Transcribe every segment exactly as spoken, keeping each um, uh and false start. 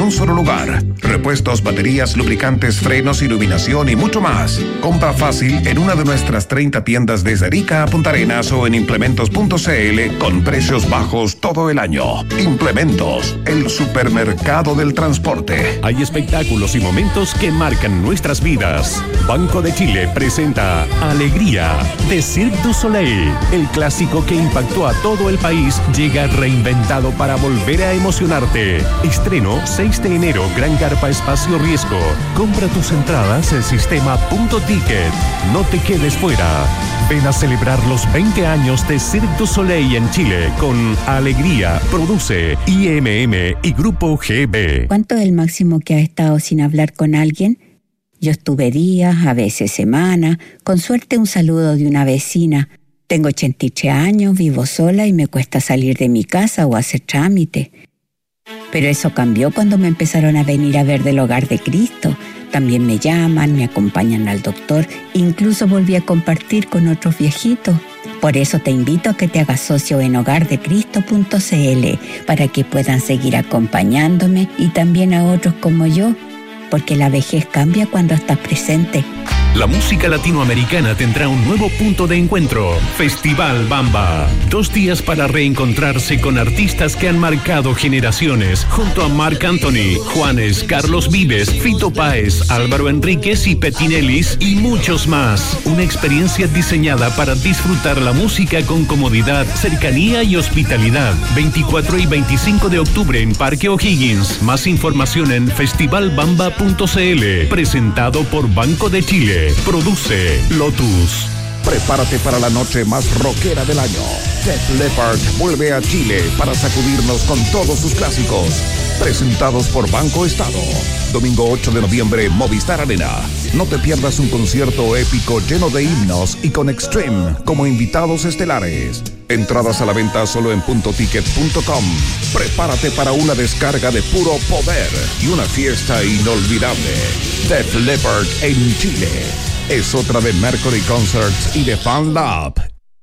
un solo lugar. Repuestos, baterías, lubricantes, frenos, iluminación y mucho más. Compra fácil en una de nuestras treinta tiendas desde Arica a Punta Arenas o en implementos punto c l con precios bajos todo el año. Implementos, el supermercado del transporte. Hay espectáculos y momentos que marcan nuestras vidas. Banco de Chile presenta Alegría de Cirque du Soleil. El clásico que impactó a todo el país llega reinventado para volver a emocionarte. Estreno seis de enero, Gran Carpa Espacio Riesgo. Compra tus entradas en sistema punto ticket. No te quedes fuera. Ven a celebrar los veinte años de Cirque du Soleil en Chile con Alegría. Produce I M M y Grupo G B. ¿Cuánto es el máximo que has estado sin hablar con alguien? Yo estuve días, a veces semanas, con suerte un saludo de una vecina. Tengo ochenta y tres años, vivo sola y me cuesta salir de mi casa o hacer trámite. Pero eso cambió cuando me empezaron a venir a ver del Hogar de Cristo. También me llaman, me acompañan al doctor, incluso volví a compartir con otros viejitos. Por eso te invito a que te hagas socio en hogar de cristo punto c l para que puedan seguir acompañándome y también a otros como yo, porque la vejez cambia cuando estás presente. La música latinoamericana tendrá un nuevo punto de encuentro. Festival Bamba. Dos días para reencontrarse con artistas que han marcado generaciones. Junto a Marc Anthony, Juanes, Carlos Vives, Fito Páez, Álvaro Enríquez y Petinelis y muchos más. Una experiencia diseñada para disfrutar la música con comodidad, cercanía y hospitalidad. veinticuatro y veinticinco de octubre en Parque O'Higgins. Más información en festival bamba punto c l. Presentado por Banco de Chile. Produce Lotus. Prepárate para la noche más rockera del año. Def Leppard vuelve a Chile para sacudirnos con todos sus clásicos. Presentados por Banco Estado. Domingo ocho de noviembre, Movistar Arena. No te pierdas un concierto épico lleno de himnos y con Extreme como invitados estelares. Entradas a la venta solo en punto ticket punto com. Prepárate para una descarga de puro poder y una fiesta inolvidable. Def Leppard en Chile. Es otra de Mercury Concerts y de Fan Lab.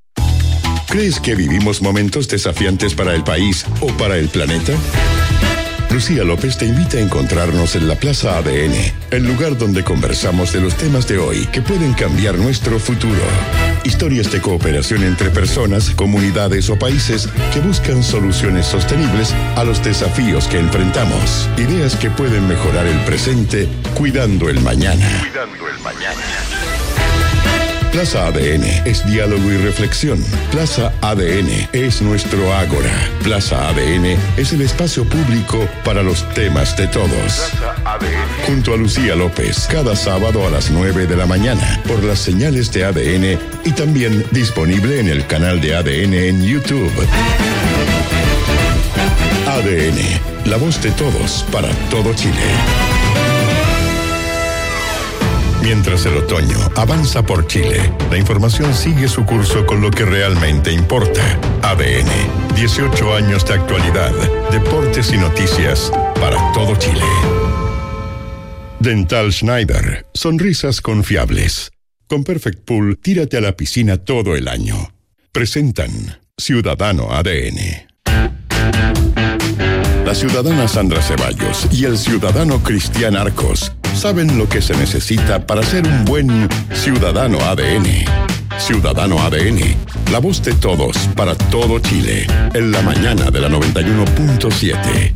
¿Crees que vivimos momentos desafiantes para el país o para el planeta? Lucía López te invita a encontrarnos en la Plaza A D N, el lugar donde conversamos de los temas de hoy que pueden cambiar nuestro futuro. Historias de cooperación entre personas, comunidades o países que buscan soluciones sostenibles a los desafíos que enfrentamos. Ideas que pueden mejorar el presente, cuidando el mañana. Cuidando el mañana. Plaza A D N es diálogo y reflexión. Plaza A D N es nuestro ágora. Plaza A D N es el espacio público para los temas de todos. Plaza A D N. Junto a Lucía López, cada sábado a las nueve de la mañana, por las señales de A D N y también disponible en el canal de A D N en YouTube. A D N, la voz de todos para todo Chile. Mientras el otoño avanza por Chile, la información sigue su curso con lo que realmente importa. A D N, dieciocho años de actualidad, deportes y noticias para todo Chile. Dental Schneider, sonrisas confiables. Con Perfect Pool, tírate a la piscina todo el año. Presentan Ciudadano A D N. La ciudadana Sandra Ceballos y el ciudadano Cristian Arcos saben lo que se necesita para ser un buen ciudadano A D N. Ciudadano A D N, la voz de todos para todo Chile, en la mañana de la noventa y uno punto siete.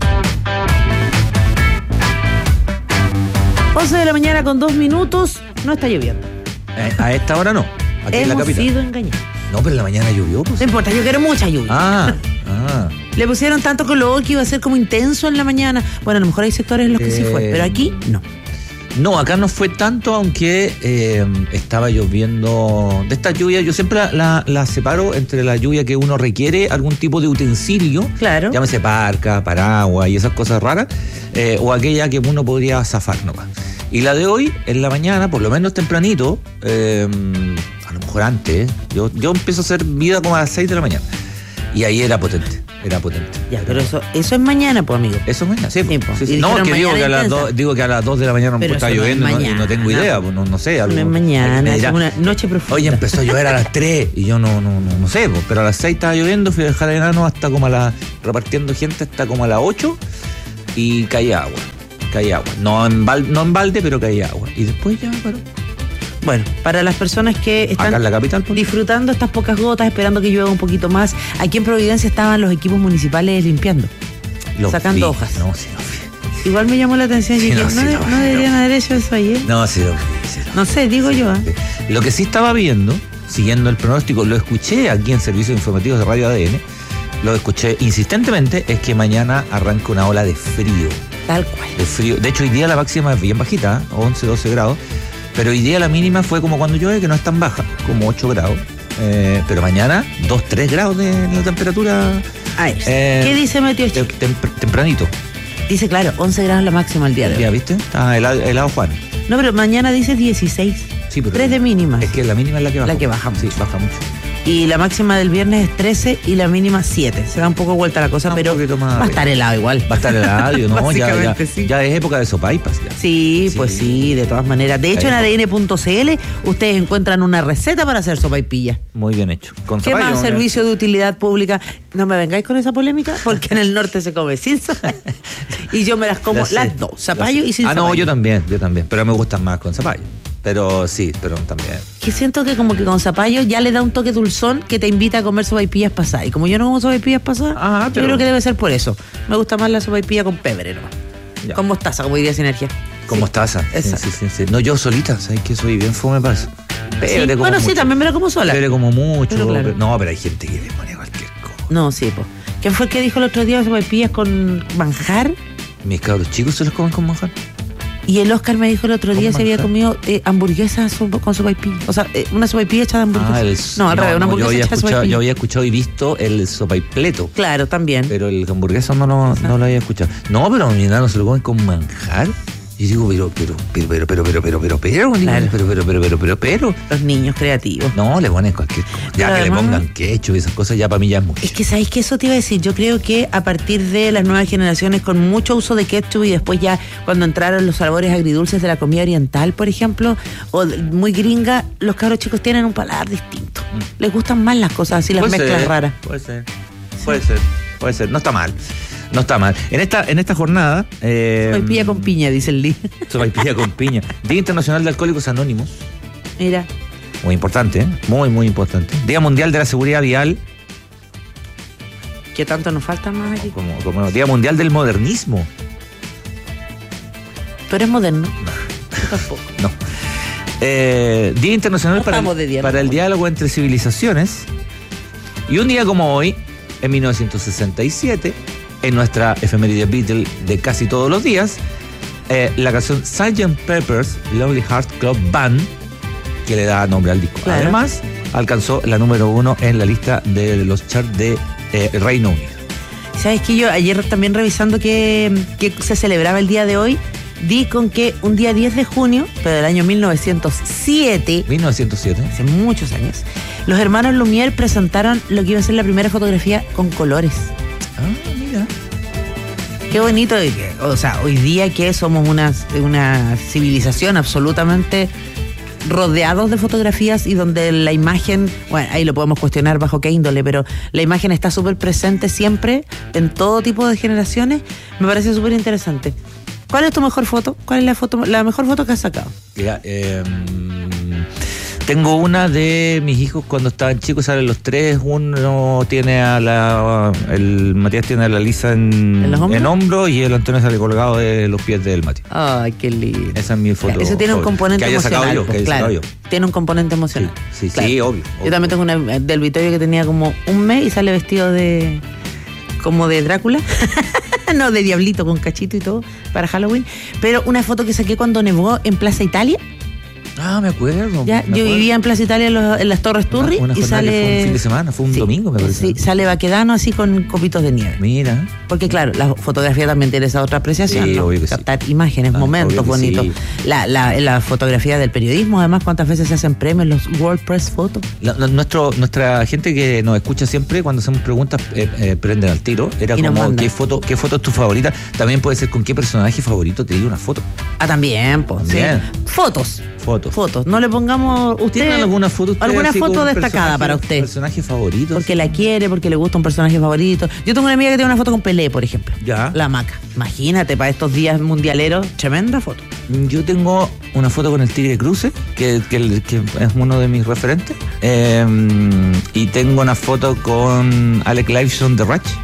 once de la mañana con dos minutos, no está lloviendo. Eh, a esta hora no, aquí en la Hemos capital. sido engañados. No, pero en la mañana llovió, pues. No importa, yo quiero mucha lluvia. Ah, ah. Le pusieron tanto color que iba a ser como intenso en la mañana. Bueno, a lo mejor hay sectores en los que sí fue, Eh, pero aquí no. No, acá no fue tanto, aunque eh, estaba lloviendo. De esta lluvia, yo siempre la, la, la separo entre la lluvia que uno requiere algún tipo de utensilio, Claro. llámese parca, paraguas y esas cosas raras, eh, o aquella que uno podría zafar nomás. Y la de hoy, en la mañana, por lo menos tempranito, eh, a lo mejor antes, yo, yo empiezo a hacer vida como a las seis de la mañana. Y ahí era potente, era potente. Ya, pero eso, eso es mañana, pues, amigo. Eso es mañana, sí. Sí, pues, pues. sí, sí. Y No, dijeron que digo que, a mañana las intensa. dos, digo que a las dos de la mañana Pero está eso no es lloviendo, no, y no tengo mañana. idea, pues, no, no sé. Algo, No es mañana, me es dirá, una noche profunda. oye, empezó a llover a las tres y yo no, no, no, no sé, pues, pero a las seis estaba lloviendo, fui a dejar el enano hasta como a las, repartiendo gente hasta como a las ocho y caía agua. caía agua. No en, bal, no en balde, pero caía agua. Y después ya paró. Bueno, para las personas que están Acá en la capital, pues. disfrutando estas pocas gotas, esperando que llueva un poquito más, aquí en Providencia estaban los equipos municipales limpiando, Lo sacando vi. hojas. No, sí, lo vi. Igual me llamó la atención, Sí, y no, no, sí, no, lo de- vi, no lo deberían vi. haber hecho eso ayer. No, sí, lo vi, sí, lo vi. No sé, digo yo. ¿eh? Lo que sí estaba viendo, siguiendo el pronóstico, lo escuché aquí en Servicios Informativos de Radio A D N, lo escuché insistentemente, es que mañana arranca una ola de frío. Tal cual. De frío. De hecho, hoy día la máxima es bien bajita, ¿eh? once, doce grados. Pero hoy día la mínima fue como cuando llueve, que no es tan baja, como ocho grados. Eh, pero mañana, dos, tres grados de la temperatura. A ver, Eh, ¿qué dice Meteo Tem- Chile? tem- tempranito. Dice, claro, once grados la máxima el día de hoy. Ya, ¿viste? Está helado, helado Juan. No, pero mañana dice dieciséis. Sí, pero tres de mínima. Es que la mínima es la que baja. La que baja Sí, mucho. baja mucho. Y la máxima del viernes es trece y la mínima siete. Se da un poco vuelta la cosa, Un pero poquito más va a arriba. estar helado igual. Va a estar helado, ¿no? ya, ya, Básicamente, sí. ya es época de sopaipas. Ya. Sí, Sí. pues sí, de todas maneras. De hecho, en A D N punto C L ustedes encuentran una receta para hacer sopaipilla. Muy bien hecho. Con ¿Qué zapallo, más ¿no? servicio de utilidad pública? No me vengáis con esa polémica, porque en el norte se come sin zapallo. Y yo me las como La sé, las dos, la zapallo sé. y sin Ah, zapallo. no, yo también, yo también. Pero me gustan más con zapallo. Pero sí, pero también. Que siento que como que con zapallo ya le da un toque dulzón que te invita a comer sopaipillas pasadas. Y como yo no como sopaipillas pasadas, Ah, yo pero- creo que debe ser por eso. Me gusta más la sopaipilla con pebre, ¿no? Ya. Con mostaza, como diría Sinergia. Como Sí. taza. Sí, Esa. sí, sí, sí. No, yo solita, ¿sabes que soy bien fome para eso? Sí, Pebre como bueno, sí, mucho. también me la como sola. Pebre como mucho. Pero claro. pero- no, pero hay gente que le pone cualquier cosa. No, sí, pues. ¿Quién fue el que dijo el otro día sopaipillas con manjar? Mis cabros chicos se los comen con manjar. Y el Oscar me dijo el otro día ¿Con se había manjar? comido eh, hamburguesas so- con sopaipilla. O sea, eh, una sopaipilla hecha de hamburguesa. Ah, el, no, al revés, una yo hamburguesa había, hecha de escuchado, sopaipilla. yo había escuchado y visto el sopaipleto. Claro, también. Pero el hamburguesa no lo, no lo había escuchado. No, pero a mi enano se lo comen con manjar. Y digo, pero, pero, pero, pero, pero, pero, pero, pero, pero, digo, Claro. pero, pero, pero, pero, pero, pero. Los niños creativos. No, le ponen cualquier cosa. Ya Pero que además- le pongan ketchup y esas cosas, ya para mí ya es mucho. Es que, ¿sabéis qué? Eso te iba a decir. Yo creo que a partir de las nuevas generaciones con mucho uso de ketchup y después ya cuando entraron los sabores agridulces de la comida oriental, por ejemplo, o de- muy gringa, los cabros chicos tienen un paladar distinto. Les gustan más las cosas así, las Puede mezclas ser, raras. Puede ser, puede ser, puede ser. No está mal, no está mal. En esta, en esta jornada... Eh, Sopaipilla con piña, dice el Lee. Sopaipilla con piña. Día Internacional de Alcohólicos Anónimos. Mira. Muy importante, ¿eh? Muy, muy importante. Día Mundial de la Seguridad Vial. ¿Qué tanto nos falta más aquí? Como, como Día Mundial del Modernismo. Tú eres moderno. Yo tampoco. No. Eh, Día Internacional No para, estamos de el, diálogo. para el Diálogo entre Civilizaciones. Y un día como hoy, en mil novecientos sesenta y siete, en nuestra efeméride Beatle de casi todos los días, eh, la canción sergeant Pepper's Lonely Hearts Club Band, que le da nombre al disco. Claro. Además, alcanzó la número uno en la lista de los charts de eh, Reino Unido. ¿Sabes qué? Yo ayer también revisando que, que se celebraba el día de hoy, di con que un día diez de junio, pero del año mil novecientos siete, mil novecientos siete. hace muchos años, los hermanos Lumière presentaron lo que iba a ser la primera fotografía con colores. Ah, mira. Qué bonito, y que, o sea, hoy día que somos una, una civilización absolutamente rodeados de fotografías y donde la imagen, bueno, ahí lo podemos cuestionar bajo qué índole, pero la imagen está súper presente siempre en todo tipo de generaciones, me parece súper interesante. ¿Cuál es tu mejor foto? ¿Cuál es la foto, la mejor foto que has sacado? Ya, eh, tengo una de mis hijos cuando estaban chicos, salen los tres. Uno tiene a la. El Matías tiene a la Lisa en, ¿En los hombros? en hombro y el Antonio sale colgado de los pies del Matías. Ay, qué lindo. Esa es mi foto. Eso tiene un favorita. componente que haya emocional. sacado yo, pues, que haya claro. sacado yo. Tiene un componente emocional. Sí, sí, Claro. sí, obvio, Yo obvio. también tengo una del Vittorio que tenía como un mes y sale vestido de. como de Drácula. No, de Diablito con cachito y todo para Halloween. Pero una foto que saqué cuando nevó en Plaza Italia. Ah, me acuerdo. Ya, me yo acuerdo. vivía en Plaza Italia en, los- en las Torres Turri Una- una y jornada que sale. fue un fin de semana, fue un domingo, me parece. Sí, sale Baquedano así con copitos de nieve. Mira. Porque claro, la fotografía también tiene esa otra apreciación, Sí, ¿no? obvio que sí. Captar imágenes, Ah, momentos obvio que bonitos. sí. La, la, la fotografía del periodismo, además, cuántas veces se hacen premios, los World Press Photo. La- la- nuestro, nuestra gente que nos escucha siempre cuando hacemos preguntas eh, eh, prenden al tiro. Era Y nos como mandan. qué foto, qué foto es tu favorita. También puede ser con qué personaje favorito te dio una foto. Ah, también, pues. También. Sí. Fotos. Fotos. Fotos. No le pongamos usted. ¿Tienen alguna foto usted alguna así foto con un destacada personaje- para usted? ¿Personaje favorito? Porque la quiere, porque le gusta un personaje favorito. Yo tengo una amiga que tiene una foto con Pelé, por ejemplo. Ya. La Maca. Imagínate, para estos días mundialeros, tremenda foto. Yo tengo una foto con el Tigre Cruce, que, que, que es uno de mis referentes. Eh, y tengo una foto con Alec Lifeson de Ratch.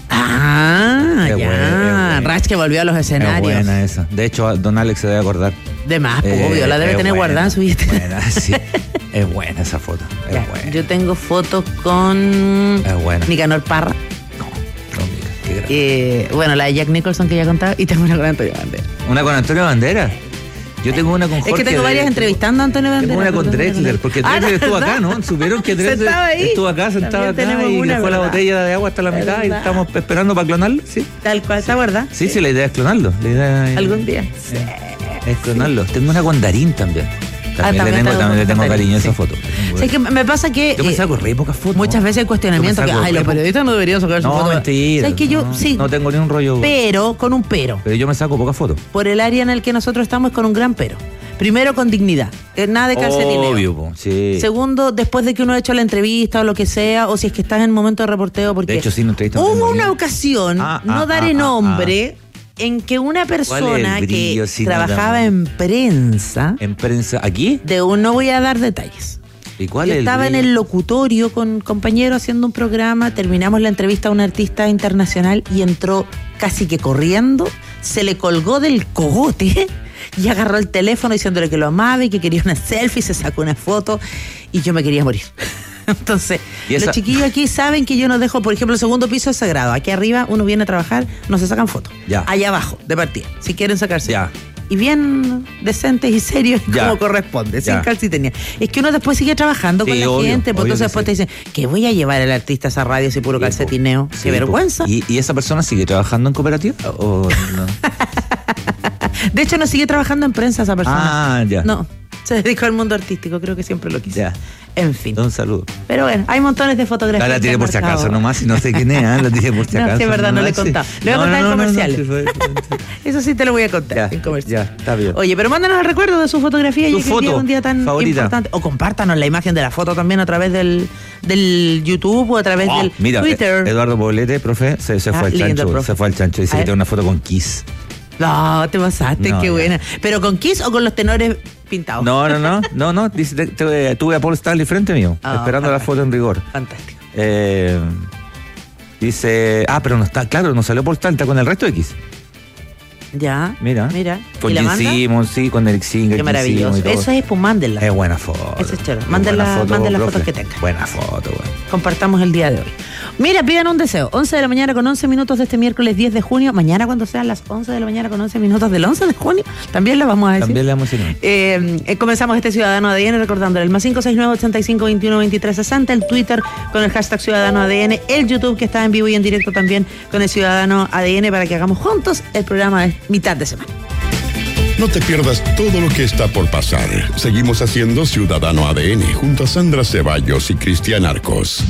Ah, Qué ya. buena, qué buena. Ratch que volvió a los Es escenarios. buena esa. De hecho, don Alex se debe acordar. De más, pues, Eh, obvio, la debe es tener buena, guardada en su billetera. Buena, sí. Es buena esa foto. Es Ya, buena. yo tengo fotos con Es buena. Nicanor Parra. No, no, mira, qué grande. Eh, bueno, la de Jack Nicholson que ya contaba. Y tengo una con Antonio Banderas. Una con Antonio Bandera. Yo tengo una con Jorge. Es que tengo de- varias entrevistando a Antonio Banderas. Tengo una con pero tengo Drexler, porque Ah, Drexler estuvo ¿verdad? acá, ¿no? Supieron que Drexler Sentado ahí. estuvo acá, sentado También acá tenemos y una, dejó la ¿verdad? botella de agua hasta la Es mitad y verdad. estamos esperando para clonarlo, ¿sí? Tal cual, ¿se acuerda? Sí, sí, la idea es clonarlo. La idea es, Algún día. es clonarlo. Tengo una con Darín también. También, también le tengo, tengo también le fotos tengo con cariño a Darín, esa sí. foto. Sí, que me pasa que. Yo eh, pensaba con re pocas fotos. muchas veces el cuestionamiento Yo que, pensaba ay, con los re periodistas no deberían sacar su No, foto. mentira. ¿Sabes que yo, no, sí, No tengo ni un rollo. pero, con un pero. Pero yo me saco pocas fotos. Por el área en el que nosotros estamos es con un gran pero. Primero, con dignidad. Eh, Nada de calcetineo. Obvio, po, sí. Segundo, después de que uno ha hecho la entrevista o lo que sea, o si es que estás en momento de reporteo, porque De hecho, sí, no entrevista no hubo tengo una ni- ocasión, Ah, no ah, daré ah, nombre, en que una ¿Cuál es persona el brillo que si no trabajaba damos? en prensa, En prensa. ¿Aquí? de un, no voy a dar detalles. ¿Y cuál Yo es el estaba en brillo? el locutorio con compañeros haciendo un programa, terminamos la entrevista a un artista internacional y entró casi que corriendo, se le colgó del cogote y agarró el teléfono diciéndole que lo amaba y que quería una selfie, se sacó una foto y yo me quería morir. Entonces, ¿Y esa- los chiquillos aquí saben que yo no dejo, por ejemplo, el segundo piso es sagrado. Aquí arriba uno viene a trabajar, no se sacan fotos. Ya. Allá abajo, de partida, si quieren sacarse. Ya. Y bien decentes y serios Ya. como corresponde, sin Ya. calcitonía. Es que uno después sigue trabajando con Sí, la obvio, gente, pues obvio entonces que después sí. te dicen, que voy a llevar al artista a esa radio ese puro Sí, po. calcetineo. Sí, Qué po. vergüenza. ¿Y, ¿Y esa persona sigue trabajando en cooperativa? ¿O no? De hecho, no sigue trabajando en prensa esa persona. Ah, ya. No, se dedicó al mundo artístico, creo que siempre lo quiso. Ya. En fin. Un saludo. Pero bueno, hay montones de fotografías. Ah, la que tiré han por si marcado. acaso nomás, y no sé quién es, ¿eh? La tiré por si No, acaso. sí, es verdad, no le he sí. contado. Le voy a contar en comerciales. sí, fue- Eso sí te lo voy a contar Ya, en comercial. ya, está bien. Oye, pero mándanos el recuerdo de su fotografía Tu ya que el día foto es un día tan favorita. importante. O compártanos la imagen de la foto también a través del, del YouTube o a través Oh, del mira, Twitter. eh, Eduardo Poblete, profe, se, se Ah, fue al lindo, chancho, profe. se fue al chancho. Dice A que ver. tiene una foto con Kiss. No, te pasaste, No, qué ya. buena. ¿Pero con Kiss o con los tenores pintados? No, no, no, no, no. Dice, te- te- tuve a Paul Stanley frente mío, Ah, esperando la fantástico. foto en rigor. Fantástico. Eh, dice, ah, pero no está, claro, no salió Paul Stanley, está con el resto de Kiss. Ya. Mira. Mira. Con ¿Y la Gene manda? Simmons, sí, con Eric Singer. Qué Gene maravilloso. Simmons y todo. Eso es, pues mándenla. Es buena foto. Eso es chévere. Es Manden buena la- foto, manden las profe. fotos que tengan. Buena foto, güey. Compartamos el día de hoy. Mira, pidan un deseo. once de la mañana con once minutos de este miércoles diez de junio. Mañana cuando sean las once de la mañana con once minutos del once de junio. También lo vamos a decir. También le damos el Eh, eh, comenzamos este Ciudadano A D N recordándole el más cinco seis nueve, ochenta y cinco, veintiuno, veintitrés, sesenta, el Twitter con el hashtag Ciudadano A D N, el YouTube que está en vivo y en directo también con el Ciudadano A D N para que hagamos juntos el programa de mitad de semana. No te pierdas todo lo que está por pasar. Seguimos haciendo Ciudadano A D N junto a Sandra Ceballos y Cristian Arcos.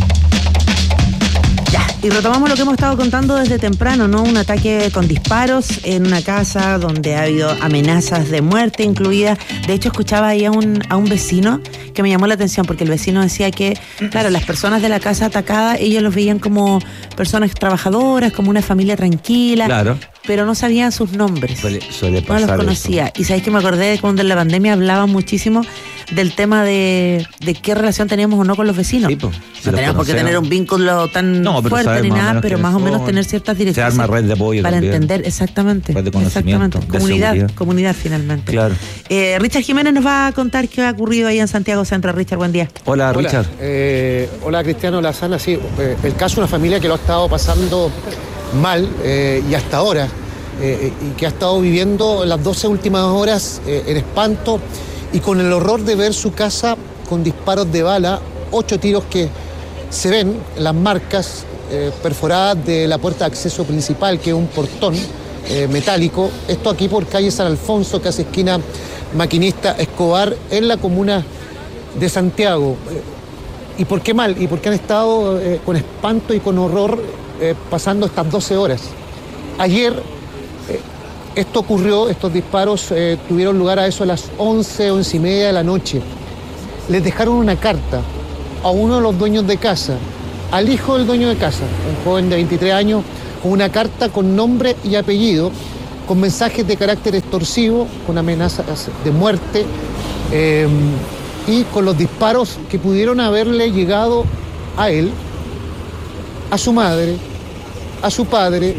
Ya, y retomamos lo que hemos estado contando desde temprano, ¿no? Un ataque con disparos en una casa donde ha habido amenazas de muerte incluidas. De hecho, escuchaba ahí a un, a un vecino que me llamó la atención porque el vecino decía que, claro, las personas de la casa atacada, ellos los veían como personas trabajadoras, como una familia tranquila. Claro. Pero no sabían sus nombres. Suele, suele No pasar los conocía. Y sabéis que me acordé de cuando en la pandemia hablaban muchísimo del tema de, de qué relación teníamos o no con los vecinos. Sí, po. Si no los teníamos por qué conocemos. tener un vínculo tan No, pero fuerte saber ni más o nada, menos pero quiénes más o menos son. tener ciertas Se directrices. arma red de apoyo para también. entender, exactamente. Red de conocimiento, exactamente. de Comunidad, seguridad. comunidad finalmente. Claro. Eh, Richard Jiménez nos va a contar qué ha ocurrido ahí en Santiago Centro. Richard, buen día. Hola, Hola, Richard. eh, hola Cristiano Lazana, sí, eh, el caso de una familia que lo ha estado pasando mal eh, y hasta ahora, eh, y que ha estado viviendo las doce últimas horas eh, en espanto y con el horror de ver su casa con disparos de bala, ocho tiros que se ven, las marcas eh, perforadas de la puerta de acceso principal, que es un portón eh, metálico, esto aquí por calle San Alfonso, casi esquina Maquinista Escobar, en la comuna de Santiago. ¿Y por qué mal? ¿Y por qué han estado eh, con espanto y con horror eh, pasando estas doce horas? Ayer, eh, Esto ocurrió, estos disparos eh, tuvieron lugar a eso a las once, once y media de la noche. Les dejaron una carta a uno de los dueños de casa, al hijo del dueño de casa, un joven de veintitrés años, con una carta con nombre y apellido, con mensajes de carácter extorsivo, con amenazas de muerte eh, y con los disparos que pudieron haberle llegado a él, a su madre, a su padre,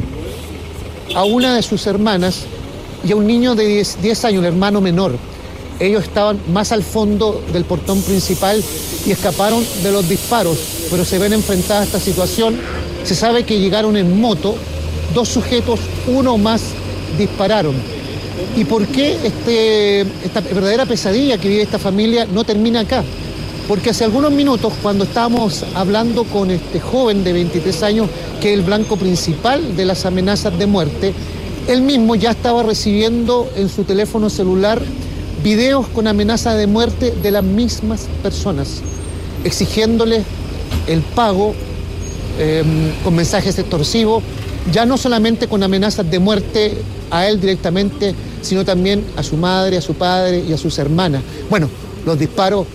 a una de sus hermanas y a un niño de diez años, el hermano menor. Ellos estaban más al fondo del portón principal y escaparon de los disparos, pero se ven enfrentadas a esta situación. Se sabe que llegaron en moto, dos sujetos, uno más, dispararon. ¿Y por qué este, esta verdadera pesadilla que vive esta familia no termina acá? Porque hace algunos minutos, cuando estábamos hablando con este joven de veintitrés años, que es el blanco principal de las amenazas de muerte, él mismo ya estaba recibiendo en su teléfono celular videos con amenazas de muerte de las mismas personas, exigiéndole el pago eh, con mensajes extorsivos, ya no solamente con amenazas de muerte a él directamente, sino también a su madre, a su padre y a sus hermanas. Bueno, los disparos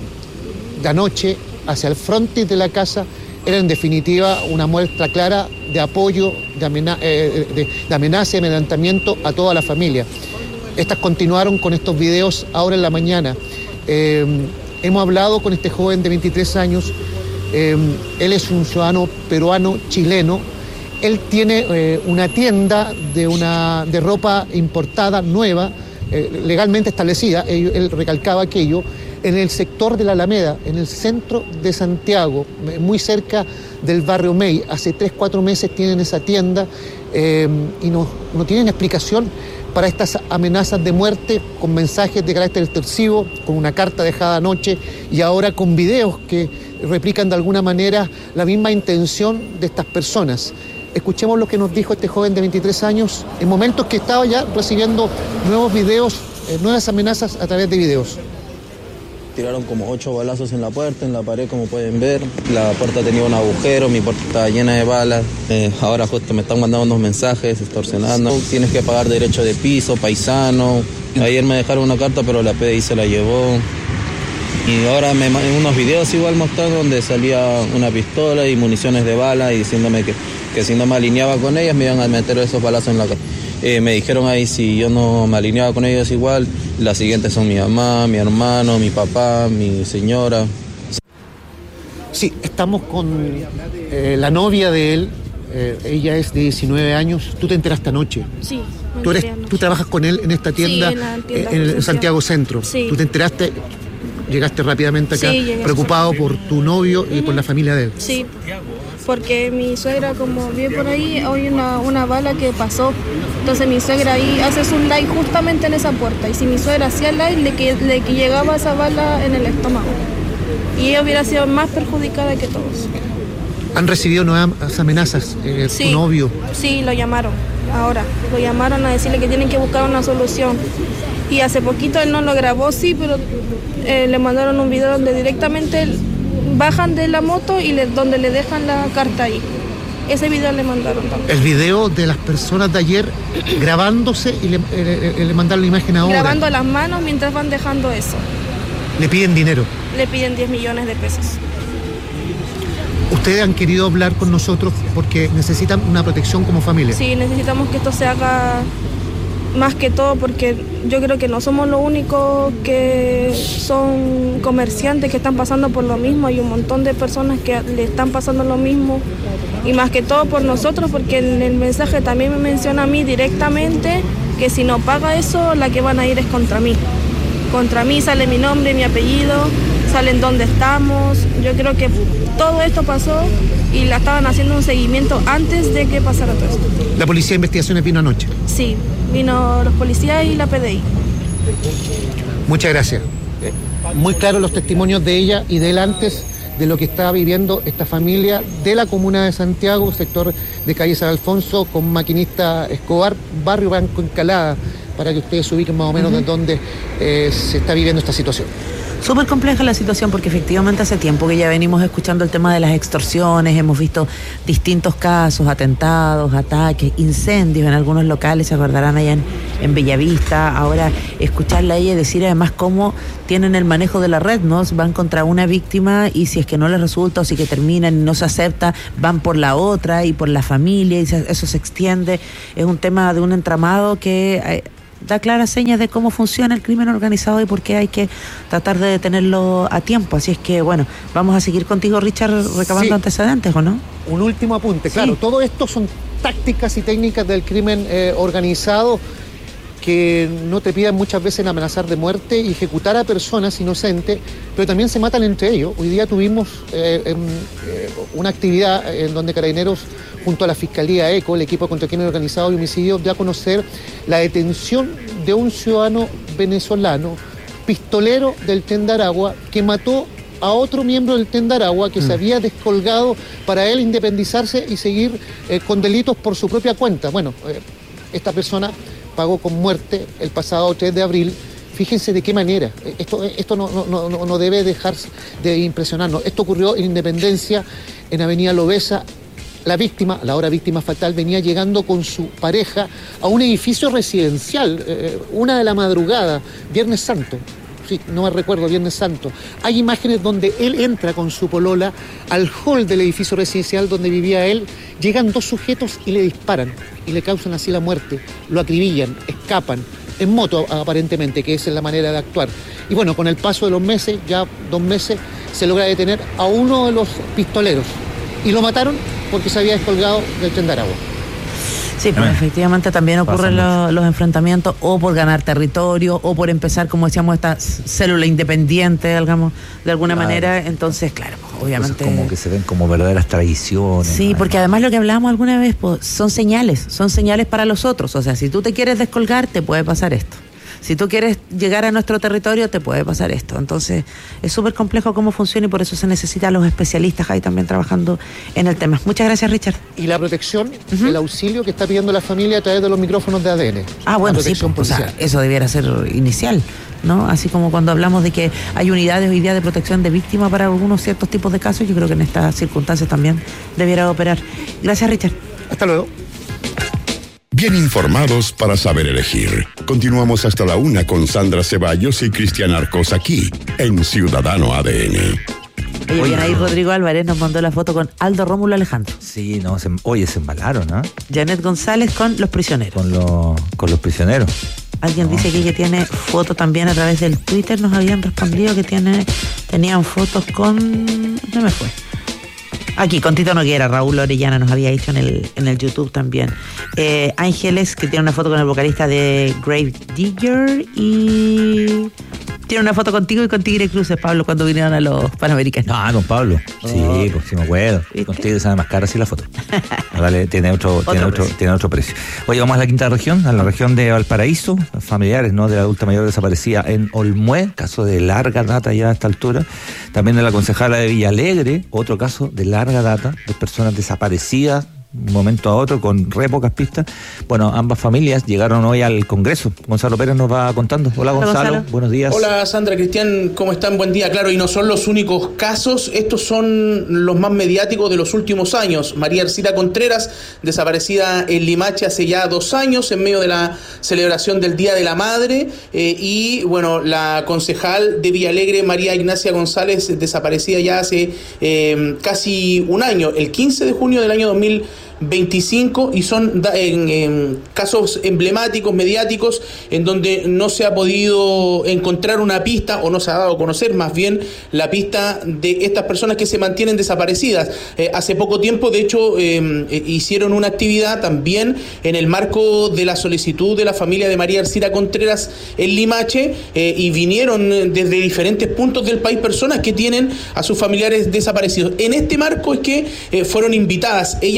de anoche hacia el frontis de la casa era en definitiva una muestra clara de apoyo, de, amena eh, de, de amenaza y amedrentamiento a toda la familia. Estas continuaron con estos videos ahora en la mañana. Eh, hemos hablado con este joven de veintitrés años, eh, él es un ciudadano peruano chileno. Él tiene eh, una tienda de, una, de ropa importada, nueva, eh, legalmente establecida, él, él recalcaba aquello, en el sector de la Alameda, en el centro de Santiago, muy cerca del barrio May. Hace tres, cuatro meses tienen esa tienda eh, y no, no tienen explicación para estas amenazas de muerte con mensajes de carácter extorsivo, con una carta dejada anoche y ahora con videos que replican de alguna manera la misma intención de estas personas. Escuchemos lo que nos dijo este joven de veintitrés años en momentos que estaba ya recibiendo nuevos videos, eh, nuevas amenazas a través de videos. Tiraron como ocho balazos en la puerta, en la pared, como pueden ver. La puerta tenía un agujero, mi puerta estaba llena de balas. Eh, ahora justo me están mandando unos mensajes extorsionando. Tienes que pagar derecho de piso, paisano. Ayer me dejaron una carta, pero la P D I se la llevó. Y ahora me en unos videos igual mostraron donde salía una pistola y municiones de bala y diciéndome que, que si no me alineaba con ellas me iban a meter esos balazos en la cara. Eh, me dijeron ahí si yo no me alineaba con ellos igual, las siguientes son mi mamá, mi hermano, mi papá, mi señora. Sí, estamos con eh, la novia de él, eh, ella es de diecinueve años, tú te enteraste anoche. Sí. ¿Tú, eres, ¿Tú trabajas con él en esta tienda, sí, en, la tienda eh, en el Santiago Centro? Sí. ¿Tú te enteraste, llegaste rápidamente acá, sí, preocupado por tu novio y uh-huh. por la familia de él? Sí, porque mi suegra, como vive por ahí, hay una, una bala que pasó. Entonces mi suegra ahí hace su live justamente en esa puerta. Y si mi suegra hacía live, le, que, le que llegaba esa bala en el estómago. Y ella hubiera sido más perjudicada que todos. ¿Han recibido nuevas amenazas eh, sí, tu novio? Sí, lo llamaron ahora. Lo llamaron a decirle que tienen que buscar una solución. Y hace poquito él no lo grabó, sí, pero eh, le mandaron un video donde directamente bajan de la moto y le, donde le dejan la carta ahí. Ese video le mandaron también. El video de las personas de ayer grabándose y le, le, le mandaron la imagen ahora. Grabando las manos mientras van dejando eso. ¿Le piden dinero? Le piden diez millones de pesos. ¿Ustedes han querido hablar con nosotros porque necesitan una protección como familia? Sí, necesitamos que esto se haga más que todo porque yo creo que no somos los únicos que son comerciantes que están pasando por lo mismo. Hay un montón de personas que le están pasando lo mismo y más que todo por nosotros, porque en el mensaje también me menciona a mí directamente que si no paga eso, la que van a ir es contra mí. Contra mí sale mi nombre, mi apellido, salen dónde estamos. Yo creo que todo esto pasó y la estaban haciendo un seguimiento antes de que pasara todo esto. ¿La policía de investigaciones vino anoche? Sí, vino los policías y la P D I. Muchas gracias. Muy claros los testimonios de ella y de él antes de lo que está viviendo esta familia de la comuna de Santiago, sector de calle San Alfonso, con Maquinista Escobar, barrio Banco Encalada, para que ustedes se ubiquen más o menos uh-huh. de dónde eh, se está viviendo esta situación. Súper compleja la situación porque efectivamente hace tiempo que ya venimos escuchando el tema de las extorsiones, hemos visto distintos casos, atentados, ataques, incendios en algunos locales, se acordarán allá en, en Bellavista. Ahora escucharla a ella decir además cómo tienen el manejo de la red, ¿no? Van contra una víctima y si es que no les resulta o si que terminan y no se acepta, van por la otra y por la familia y eso se extiende. Es un tema de un entramado que eh, da claras señas de cómo funciona el crimen organizado y por qué hay que tratar de detenerlo a tiempo. Así es que, bueno, vamos a seguir contigo, Richard, recabando sí. antecedentes, ¿o no? Un último apunte, sí. claro, todo esto son tácticas y técnicas del crimen eh, organizado que no te piden muchas veces amenazar de muerte y ejecutar a personas inocentes, pero también se matan entre ellos. Hoy día tuvimos eh, eh, una actividad en donde Carabineros, junto a la Fiscalía ECO, el equipo contra el crimen organizado y homicidio, dio a conocer la detención de un ciudadano venezolano, pistolero del Tren de Aragua, que mató a otro miembro del Tren de Aragua que mm. se había descolgado para él independizarse y seguir eh, con delitos por su propia cuenta. Bueno, eh, esta persona pagó con muerte el pasado tres de abril. Fíjense de qué manera. Esto, esto no, no, no, no debe dejar de impresionarnos. Esto ocurrió en Independencia, en Avenida Lobesa. La víctima, la ahora víctima fatal, venía llegando con su pareja a un edificio residencial, eh, una de la madrugada, Viernes Santo. Sí, no me recuerdo, Viernes Santo. Hay imágenes donde él entra con su polola al hall del edificio residencial donde vivía él. Llegan dos sujetos y le disparan y le causan así la muerte. Lo acribillan, escapan, en moto aparentemente, que esa es la manera de actuar. Y bueno, con el paso de los meses, ya dos meses, se logra detener a uno de los pistoleros. Y lo mataron porque se había descolgado del Tren de Aragua. Sí, pues efectivamente también ocurren lo, los enfrentamientos o por ganar territorio o por empezar, como decíamos, esta célula independiente, digamos, de alguna claro. manera. Entonces, claro, pues, obviamente... Cosas como que se ven como verdaderas tradiciones. Sí, ¿no? Porque además lo que hablábamos alguna vez, pues, son señales, son señales para los otros. O sea, si tú te quieres descolgar, te puede pasar esto. Si tú quieres llegar a nuestro territorio, te puede pasar esto. Entonces, es súper complejo cómo funciona y por eso se necesita a los especialistas ahí también trabajando en el tema. Muchas gracias, Richard. Y la protección, uh-huh. el auxilio que está pidiendo la familia a través de los micrófonos de A D N. Ah, bueno, sí, pues, o sea, eso debiera ser inicial, ¿no? Así como cuando hablamos de que hay unidades hoy día de protección de víctimas para algunos ciertos tipos de casos, yo creo que en estas circunstancias también debiera operar. Gracias, Richard. Hasta luego. Bien informados para saber elegir. Continuamos hasta la una con Sandra Ceballos y Cristian Arcos aquí, en Ciudadano A D N. Oye, bien ahí Rodrigo Álvarez nos mandó la foto con Aldo Rómulo Alejandro. Sí, no, se, oye, se embalaron, ¿no? Janet González con Los Prisioneros. Con, lo, con los prisioneros. Alguien no. dice aquí que tiene foto también a través del Twitter, nos habían respondido que tiene tenían fotos con... no me fue. Aquí, con Tito Noguera, Raúl Orellana nos había dicho en el, en el YouTube también. Eh, Ángeles, que tiene una foto con el vocalista de Grave Digger y tiene una foto contigo y con Tigre Cruces, Pablo, cuando vinieron a los Panamericanos. Ah, con Pablo. Oh. Sí, pues sí me acuerdo. ¿Viste? Con Tigre sale más cara así la foto. Vale, tiene otro, otro, tiene otro, tiene otro precio. Oye, vamos a la quinta región, a la región de Valparaíso, familiares, ¿no?, de la adulta mayor desaparecida en Olmué, caso de larga data ya a esta altura. También de la concejala de Villalegre, otro caso de larga data, de personas desaparecidas un momento a otro con re pocas pistas. Bueno, ambas familias llegaron hoy al Congreso. Gonzalo Pérez nos va contando. Hola, Hola Gonzalo. Gonzalo, buenos días. Hola Sandra, Cristian, ¿cómo están? Buen día. Claro, y no son los únicos casos, estos son los más mediáticos de los últimos años. María Ercira Contreras, desaparecida en Limache hace ya dos años en medio de la celebración del Día de la Madre, eh, y bueno, la concejal de Villalegre, María Ignacia González, desaparecida ya hace eh, casi un año, el quince de junio del año dos mil veinticinco, y son en, en casos emblemáticos, mediáticos, en donde no se ha podido encontrar una pista, o no se ha dado a conocer más bien la pista de estas personas que se mantienen desaparecidas. Eh, hace poco tiempo, de hecho, eh, hicieron una actividad también en el marco de la solicitud de la familia de María Ercira Contreras en Limache, eh, y vinieron desde diferentes puntos del país personas que tienen a sus familiares desaparecidos. En este marco es que eh, fueron invitadas ellas dos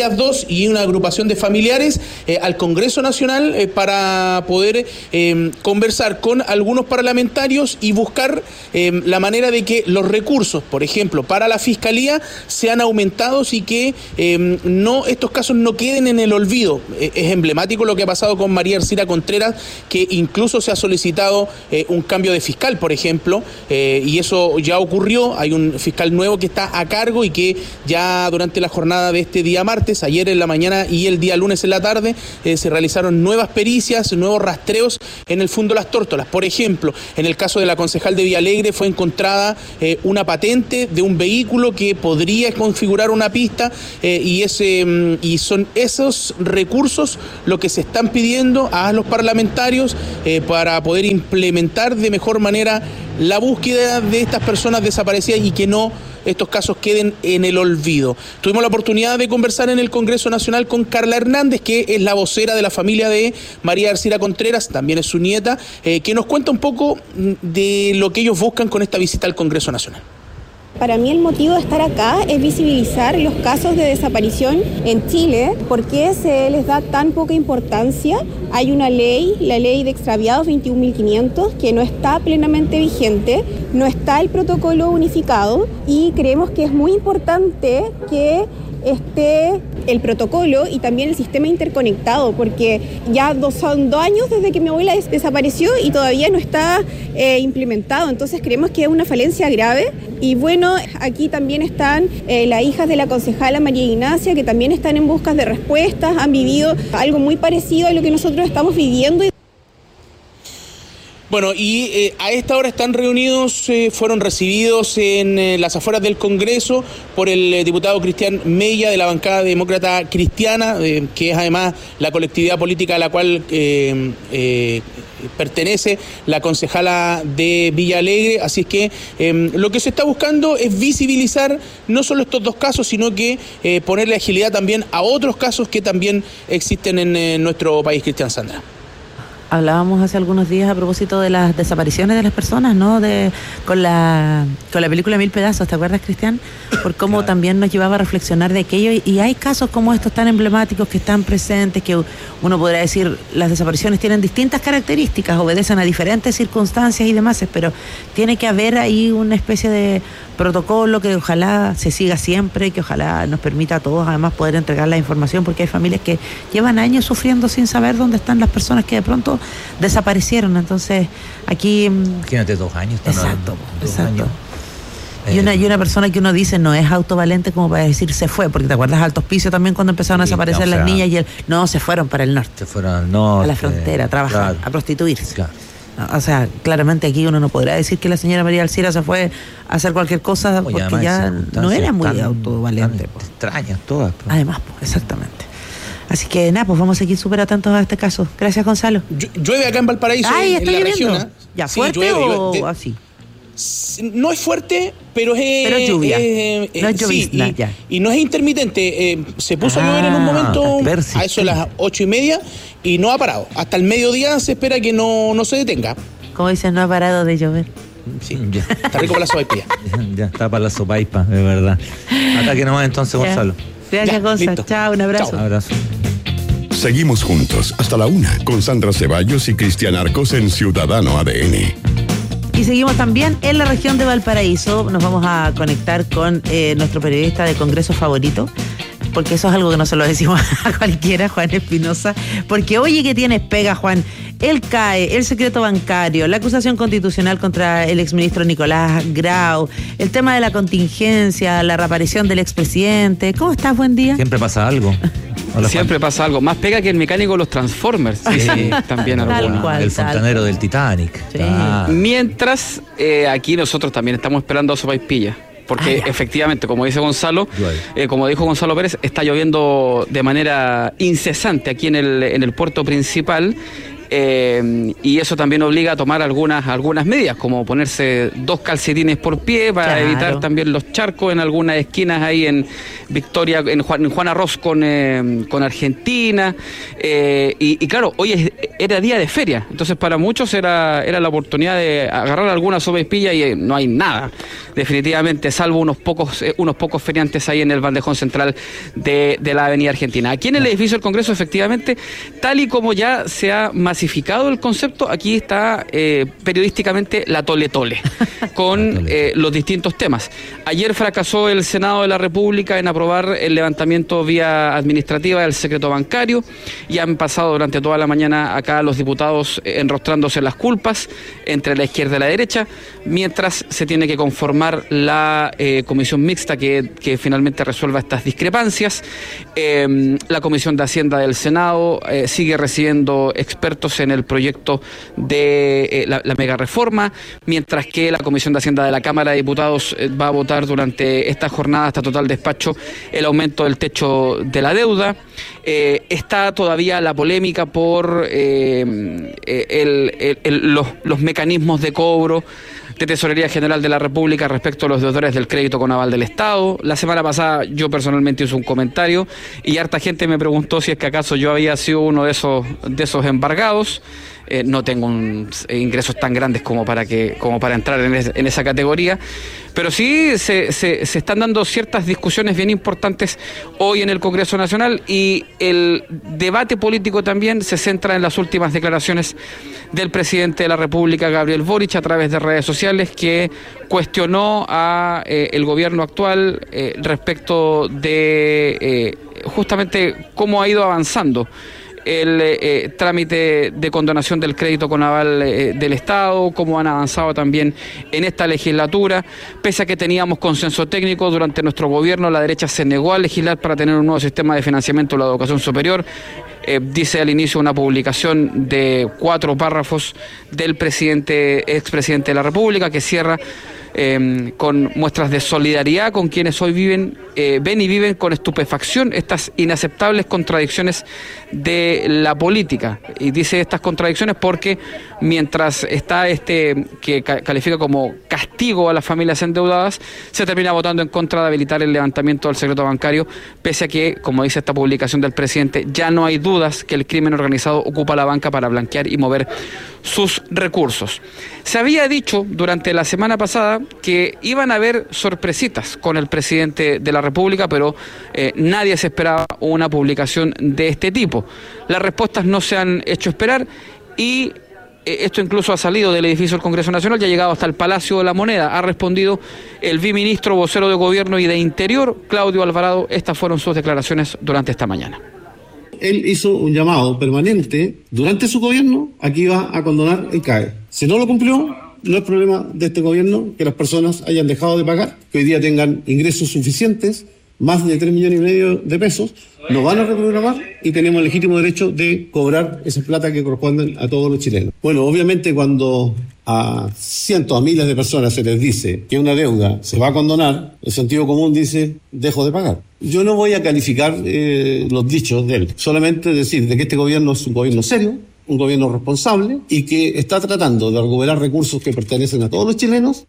y una agrupación de familiares eh, al Congreso Nacional eh, para poder eh, conversar con algunos parlamentarios y buscar eh, la manera de que los recursos, por ejemplo, para la Fiscalía sean aumentados y que eh, no estos casos no queden en el olvido. Eh, es emblemático lo que ha pasado con María Ercira Contreras, que incluso se ha solicitado eh, un cambio de fiscal, por ejemplo, eh, y eso ya ocurrió. Hay un fiscal nuevo que está a cargo y que ya durante la jornada de este día martes, ayer en la mañana y el día lunes en la tarde, eh, se realizaron nuevas pericias, nuevos rastreos en el Fundo Las Tórtolas. Por ejemplo, en el caso de la concejal de Villalegre fue encontrada eh, una patente de un vehículo que podría configurar una pista eh, y, ese, y son esos recursos lo que se están pidiendo a los parlamentarios eh, para poder implementar de mejor manera la búsqueda de estas personas desaparecidas y que no estos casos queden en el olvido. Tuvimos la oportunidad de conversar en el Congreso Nacional con Carla Hernández, que es la vocera de la familia de María Ercira Contreras, también es su nieta, eh, que nos cuenta un poco de lo que ellos buscan con esta visita al Congreso Nacional. Para mí el motivo de estar acá es visibilizar los casos de desaparición en Chile. ¿Por qué se les da tan poca importancia? Hay una ley, la ley de extraviados veintiún mil quinientos, que no está plenamente vigente, no está el protocolo unificado y creemos que es muy importante que esté el protocolo y también el sistema interconectado, porque ya dos, son dos años desde que mi abuela des- desapareció y todavía no está eh, implementado, entonces creemos que es una falencia grave. Y bueno, aquí también están eh, las hijas de la concejala María Ignacia, que también están en busca de respuestas, han vivido algo muy parecido a lo que nosotros estamos viviendo. Bueno, y eh, a esta hora están reunidos, eh, fueron recibidos en eh, las afueras del Congreso por el eh, diputado Cristian Mella de la bancada demócrata cristiana, eh, que es además la colectividad política a la cual eh, eh, pertenece la concejala de Villalegre. Así es que eh, lo que se está buscando es visibilizar no solo estos dos casos, sino que eh, ponerle agilidad también a otros casos que también existen en eh, nuestro país, Cristian Sandra. Hablábamos hace algunos días a propósito de las desapariciones de las personas, ¿no? De, con la con la película Mil Pedazos, ¿te acuerdas, Cristian? Por cómo claro. También nos llevaba a reflexionar de aquello. Y, y hay casos como estos tan emblemáticos que están presentes, que uno podrá decir, las desapariciones tienen distintas características, obedecen a diferentes circunstancias y demás, pero tiene que haber ahí una especie de protocolo que ojalá se siga siempre, que ojalá nos permita a todos además poder entregar la información, porque hay familias que llevan años sufriendo sin saber dónde están las personas que de pronto desaparecieron. Entonces aquí imagínate dos años exacto, dos exacto. años. Y una, y una persona que uno dice no es autovalente como para decir se fue, porque te acuerdas Alto Hospicio también cuando empezaron sí, a desaparecer no, las o sea, niñas y él, no, se fueron para el norte. Se fueron al norte. A la frontera, a trabajar, claro. a prostituirse. Claro. O sea, claramente aquí uno no podrá decir que la señora María Ercira se fue a hacer cualquier cosa porque ya no era muy tan, autovalente. Tan extrañas todas. Pues. Además, pues, exactamente. Así que nada, pues vamos a seguir súper atentos a este caso. Gracias, Gonzalo. Llueve acá en Valparaíso, Ay, en, en la región. ¿eh? ¿Ya sí, fuerte llueve, o de, así? No es fuerte, pero es... Pero es lluvia, eh, eh, no es llovizna, sí, y, ya. Y no es intermitente. Eh, se puso ah, a llover en un momento, persiste. a eso de las ocho y media, y no ha parado. Hasta el mediodía se espera que no, no se detenga. Como dicen, no ha parado de llover. Sí, ya. Está rico para la sopaipilla. Ya, ya está para la sopaipa, de verdad. Hasta que nomás entonces, ya. Gonzalo. Gracias, Gonzalo. Chao, un abrazo. Chao. Un abrazo. Seguimos juntos hasta la una con Sandra Ceballos y Cristian Arcos en Ciudadano A D N. Y seguimos también en la región de Valparaíso. Nos vamos a conectar con eh, nuestro periodista de Congreso favorito, porque eso es algo que no se lo decimos a cualquiera, Juan Espinosa, porque oye que tienes pega, Juan, el C A E, el secreto bancario, la acusación constitucional contra el exministro Nicolás Grau, el tema de la contingencia, la reaparición del expresidente. ¿Cómo estás? Buen día. Siempre pasa algo. Hola, Siempre Juan. pasa algo. Más pega que el mecánico de los Transformers. Sí, sí, también alguna. Cual, el fontanero del Titanic. Sí. Ah. Mientras, eh, aquí nosotros también estamos esperando a sopaipilla. Porque ah, efectivamente, como dice Gonzalo, eh, como dijo Gonzalo Pérez, está lloviendo de manera incesante aquí en el, en el puerto principal. eh, y eso también obliga a tomar algunas, algunas medidas, como ponerse dos calcetines por pie para Claro. evitar también los charcos en algunas esquinas ahí en Victoria, en Juan, en Juan Arroz con, eh, con Argentina, eh, y, y claro, hoy es, era día de feria, entonces para muchos era, era la oportunidad de agarrar alguna sopaipilla y eh, no hay nada, definitivamente, salvo unos pocos, eh, unos pocos feriantes ahí en el bandejón central de, de la Avenida Argentina. Aquí en el edificio del Congreso, efectivamente, tal y como ya se ha masificado el concepto, aquí está eh, periodísticamente la tole tole, con eh, los distintos temas. Ayer fracasó el Senado de la República en aprobar el levantamiento vía administrativa del secreto bancario, y han pasado durante toda la mañana acá los diputados eh, enrostrándose las culpas entre la izquierda y la derecha, mientras se tiene que conformar la eh, comisión mixta que, que finalmente resuelva estas discrepancias. Eh, la Comisión de Hacienda del Senado eh, sigue recibiendo expertos en el proyecto de eh, la, la mega reforma, mientras que la Comisión de Hacienda de la Cámara de Diputados eh, va a votar durante esta jornada hasta total despacho el aumento del techo de la deuda. Eh, está todavía la polémica por eh, el, el, el, los, los mecanismos de cobro de Tesorería General de la República respecto a los deudores del crédito con aval del Estado. La semana pasada yo personalmente hice un comentario y harta gente me preguntó si es que acaso yo había sido uno de esos, de esos embargados. Eh, no tengo un, eh, ingresos tan grandes como para que como para entrar en, es, en esa categoría, pero sí se, se, se están dando ciertas discusiones bien importantes hoy en el Congreso Nacional, y el debate político también se centra en las últimas declaraciones del presidente de la República, Gabriel Boric, a través de redes sociales, que cuestionó a eh, el gobierno actual eh, respecto de eh, justamente cómo ha ido avanzando el eh, trámite de condonación del crédito con aval eh, del Estado, cómo han avanzado también en esta legislatura. Pese a que teníamos consenso técnico durante nuestro gobierno, la derecha se negó a legislar para tener un nuevo sistema de financiamiento de la educación superior. Eh, dice al inicio una publicación de cuatro párrafos del presidente, expresidente de la República, que cierra Eh, con muestras de solidaridad con quienes hoy viven, eh, ven y viven con estupefacción estas inaceptables contradicciones de la política. Y dice estas contradicciones porque mientras está este que ca- califica como castigo a las familias endeudadas, se termina votando en contra de habilitar el levantamiento del secreto bancario, pese a que, como dice esta publicación del presidente, ya no hay dudas que el crimen organizado ocupa la banca para blanquear y mover sus recursos. Se había dicho durante la semana pasada que iban a haber sorpresitas con el presidente de la República, pero eh, nadie se esperaba una publicación de este tipo. Las respuestas no se han hecho esperar, y eh, esto incluso ha salido del edificio del Congreso Nacional y ha llegado hasta el Palacio de la Moneda. Ha respondido el viceministro vocero de Gobierno y de Interior, Claudio Alvarado. Estas fueron sus declaraciones durante esta mañana. Él hizo un llamado permanente durante su gobierno a que iba a condonar el C A E. Si no lo cumplió, no es problema de este gobierno que las personas hayan dejado de pagar, que hoy día tengan ingresos suficientes, más de tres millones y medio de pesos, nos van a reprogramar y tenemos el legítimo derecho de cobrar esa plata que corresponden a todos los chilenos. Bueno, obviamente cuando a cientos, a miles de personas se les dice que una deuda se va a condonar, el sentido común dice, dejo de pagar. Yo no voy a calificar eh, los dichos de él, solamente decir de que este gobierno es un gobierno serio, un gobierno responsable y que está tratando de recuperar recursos que pertenecen a todos los chilenos.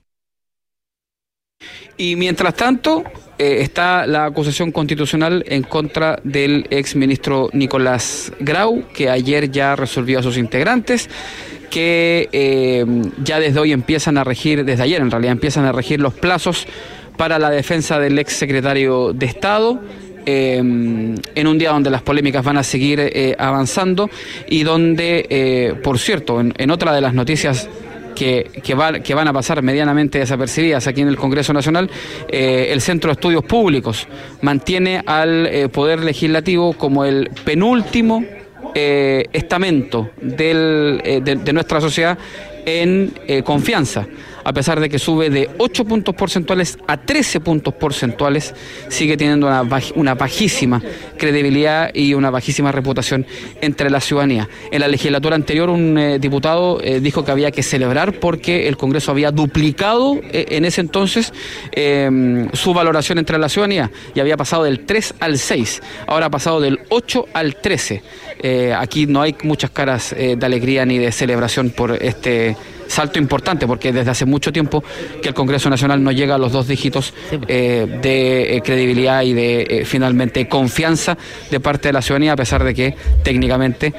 Y mientras tanto, eh, está la acusación constitucional en contra del exministro Nicolás Grau, que ayer ya resolvió a sus integrantes, que eh, ya desde hoy empiezan a regir, desde ayer en realidad empiezan a regir los plazos para la defensa del exsecretario de Estado, eh, en un día donde las polémicas van a seguir eh, avanzando y donde, eh, por cierto, en, en otra de las noticias que, que, va, que van a pasar medianamente desapercibidas aquí en el Congreso Nacional, eh, el Centro de Estudios Públicos mantiene al eh, Poder Legislativo como el penúltimo eh, estamento del, eh, de, de nuestra sociedad en eh, confianza. a pesar de que sube de ocho puntos porcentuales a trece puntos porcentuales, sigue teniendo una, baj- una bajísima credibilidad y una bajísima reputación entre la ciudadanía. En la legislatura anterior, un eh, diputado eh, dijo que había que celebrar porque el Congreso había duplicado eh, en ese entonces eh, su valoración entre la ciudadanía y había pasado del tres al seis, ahora ha pasado del ocho al trece. Eh, aquí no hay muchas caras eh, de alegría ni de celebración por este salto importante, porque desde hace mucho tiempo que el Congreso Nacional no llega a los dos dígitos eh, de eh, credibilidad y de eh, finalmente confianza de parte de la ciudadanía, a pesar de que técnicamente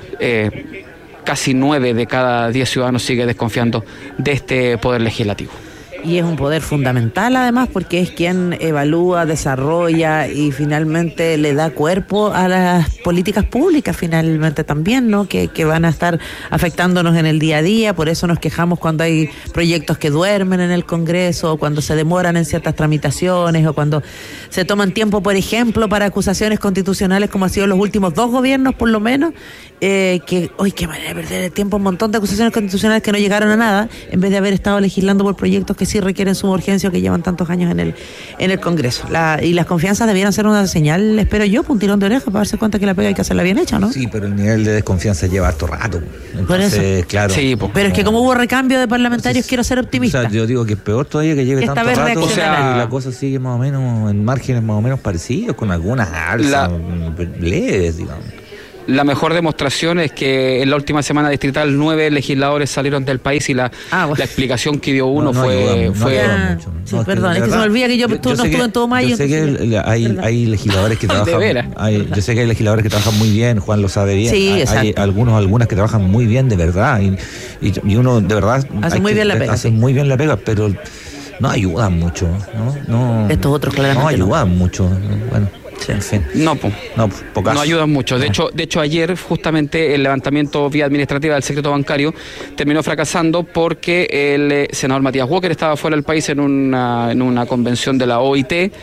eh, casi nueve de cada diez ciudadanos sigue desconfiando de este poder legislativo. Y es un poder fundamental además porque es quien evalúa, desarrolla y finalmente le da cuerpo a las políticas públicas finalmente también, ¿no? Que, que van a estar afectándonos en el día a día. Por eso nos quejamos cuando hay proyectos que duermen en el Congreso, o cuando se demoran en ciertas tramitaciones, o cuando se toman tiempo, por ejemplo, para acusaciones constitucionales, como ha sido los últimos dos gobiernos por lo menos, eh, que, uy, qué manera de perder el tiempo, un montón de acusaciones constitucionales que no llegaron a nada, en vez de haber estado legislando por proyectos que sí requieren suma urgencia o que llevan tantos años en el en el Congreso. La, y las confianzas debieran ser una señal, espero yo, un tirón de oreja para darse cuenta que la pega hay que hacerla bien hecha, ¿no? Sí, pero el nivel de desconfianza lleva harto rato. Entonces, por eso. Claro. Sí, pues, pero es que como hubo recambio de parlamentarios, entonces, quiero ser optimista. O sea, yo digo que es peor todavía que lleve Esta tanto rato. O sea, y la cosa sigue más o menos en márgenes más o menos parecidos, con algunas alzas leves, digamos. La mejor demostración es que en la última semana distrital nueve legisladores salieron del país y la, ah, bueno. la explicación que dio uno no, no fue... ayuda, fue no ayuda mucho. Sí, no, perdón, es que, es que se me olvida que yo, yo, tú, yo no estuve en todo mayo. Yo sé que hay, hay legisladores que trabajan... Hay, yo sé que hay legisladores que trabajan muy bien, Juan lo sabe bien. Sí, hay, hay algunos, algunas que trabajan muy bien, de verdad. Y, y, y uno, de verdad... Hace muy que, bien la pega. Hace sí. muy bien la pega, pero no ayudan mucho. No, no estos otros claramente no ayudan no. mucho. Bueno... Sí, en fin. No, po. no, pocas. no ayudan mucho. De hecho, de hecho ayer justamente el levantamiento vía administrativa del secreto bancario terminó fracasando porque el eh, senador Matías Walker estaba fuera del país en una, en una convención de la O I T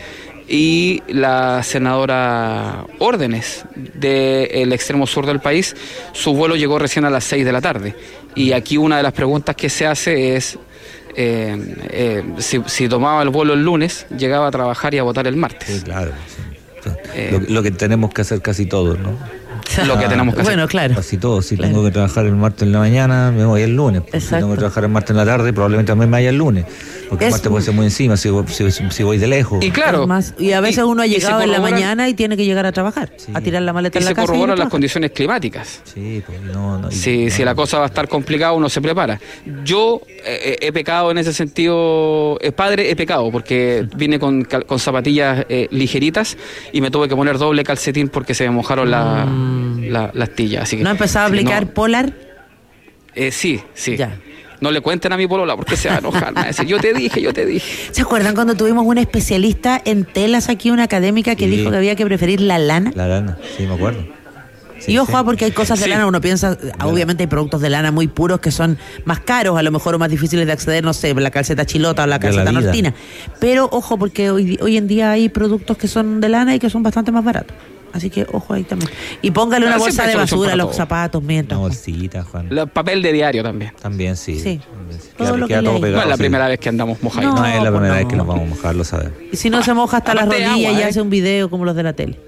y la senadora Órdenes del extremo sur del país, su vuelo llegó recién a las seis de la tarde. Y aquí una de las preguntas que se hace es eh, eh, si, si tomaba el vuelo el lunes, llegaba a trabajar y a votar el martes. Sí, claro, sí. Eh, lo, lo que tenemos que hacer casi todos, ¿no? Lo que tenemos que hacer. Bueno, claro. Casi todos. Si claro. tengo que trabajar el martes en la mañana, me voy el lunes. Si tengo que trabajar el martes en la tarde, probablemente también me vaya el lunes. Porque el martes puede ser muy encima si, si, si voy de lejos. Y claro. Más, y a veces y, uno ha llegado en la mañana y tiene que llegar a trabajar, sí. a tirar la maleta y en la casa. Y se corroboran las condiciones climáticas. Sí, pues no, no. Si, no, si la cosa va a estar complicada, uno se prepara. Yo eh, he pecado en ese sentido. Eh, padre, he pecado porque vine con, con zapatillas eh, ligeritas y me tuve que poner doble calcetín porque se me mojaron la, mm. la, las tillas. Así que, ¿no empezaba a aplicar no, polar? Eh, sí, sí. Ya. No le cuenten a mi polola porque se va a enojar. Me va a decir, yo te dije, yo te dije. ¿Se acuerdan cuando tuvimos una especialista en telas aquí, una académica que sí. dijo que había que preferir la lana? La lana, sí, me acuerdo. Sí, y ojo, sí. porque hay cosas de sí. lana, uno piensa, obviamente hay productos de lana muy puros que son más caros, a lo mejor, o más difíciles de acceder, no sé, la calceta chilota o la calceta la nortina. Pero ojo, porque hoy, hoy en día hay productos que son de lana y que son bastante más baratos. Así que ojo ahí también. Y póngale una bolsa de basura a los zapatos mientras. Una bolsita, Juan. El papel de diario también. También, sí. Sí. Queda, queda todo pegado, no es la sí. primera vez que andamos mojados. No, no es la primera no. vez que nos vamos a mojar, lo sabes. Y si no se moja hasta las rodillas y agua, ¿eh? hace un video como los de la tele.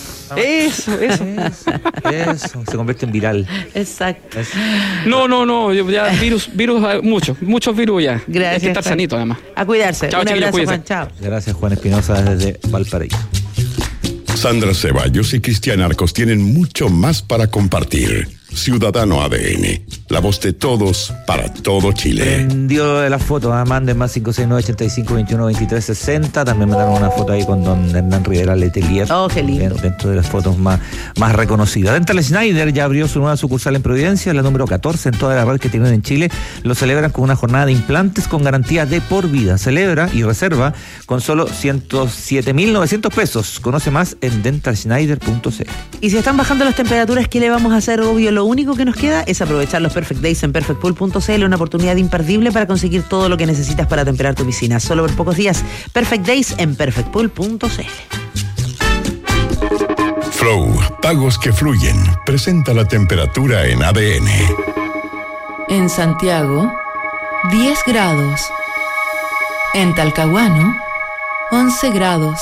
Eso, eso. Eso, se convierte en viral. Exacto. Eso. No, no, no, ya virus, virus, muchos, muchos virus ya. Gracias. Hay que estar Juan. sanito además. A cuidarse. Chao, un chiquillos, abrazo, cuídense. Juan. Chao. Gracias, Juan Espinosa, desde Valparaíso. Sandra Ceballos y Cristian Arcos tienen mucho más para compartir. Ciudadano A D N, la voz de todos para todo Chile. Prendió de las fotos, ¿eh? Manden más cinco seis nueve, ochenta y cinco, veintiuno, veintitrés, sesenta. También mandaron una foto ahí con don Hernán Rivera Letelier. Oh, qué lindo. Dentro de las fotos más, más reconocidas. Dental Schneider ya abrió su nueva sucursal en Providencia, la número catorce en toda la red que tienen en Chile. Lo celebran con una jornada de implantes con garantía de por vida. Celebra y reserva con solo ciento siete mil novecientos pesos. Conoce más en dental schneider punto c l. Y si están bajando las temperaturas, ¿qué le vamos a hacer? Obvio, lo único que nos queda es aprovechar los Perfect Days en perfect pool punto c l, una oportunidad imperdible para conseguir todo lo que necesitas para temperar tu piscina. Solo por pocos días. Perfect Days en perfect pool punto c l. Flow, pagos que fluyen. Presenta la temperatura en A D N. En Santiago, diez grados. En Talcahuano, once grados.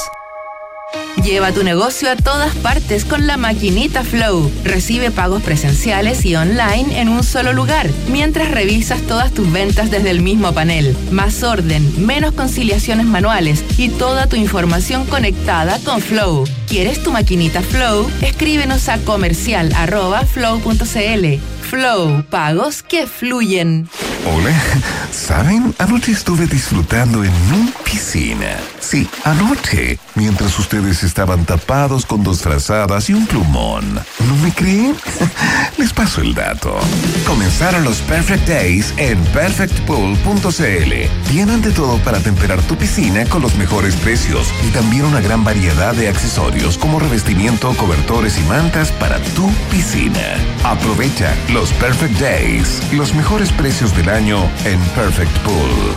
Lleva tu negocio a todas partes con la maquinita Flow. Recibe pagos presenciales y online en un solo lugar, mientras revisas todas tus ventas desde el mismo panel. Más orden, menos conciliaciones manuales y toda tu información conectada con Flow. ¿Quieres tu maquinita Flow? Escríbenos a comercial arroba flow punto cl. Flow, pagos que fluyen. Hola, ¿saben? Anoche estuve disfrutando en mi piscina. Sí, anoche, mientras ustedes estaban tapados con dos frazadas y un plumón. ¿No me creen? Les paso el dato. Comenzaron los Perfect Days en perfect pool punto cl. Tienen de todo para temperar tu piscina con los mejores precios y también una gran variedad de accesorios como revestimiento, cobertores y mantas para tu piscina. Aprovecha los Perfect Days, los mejores precios del año en Perfect Pool.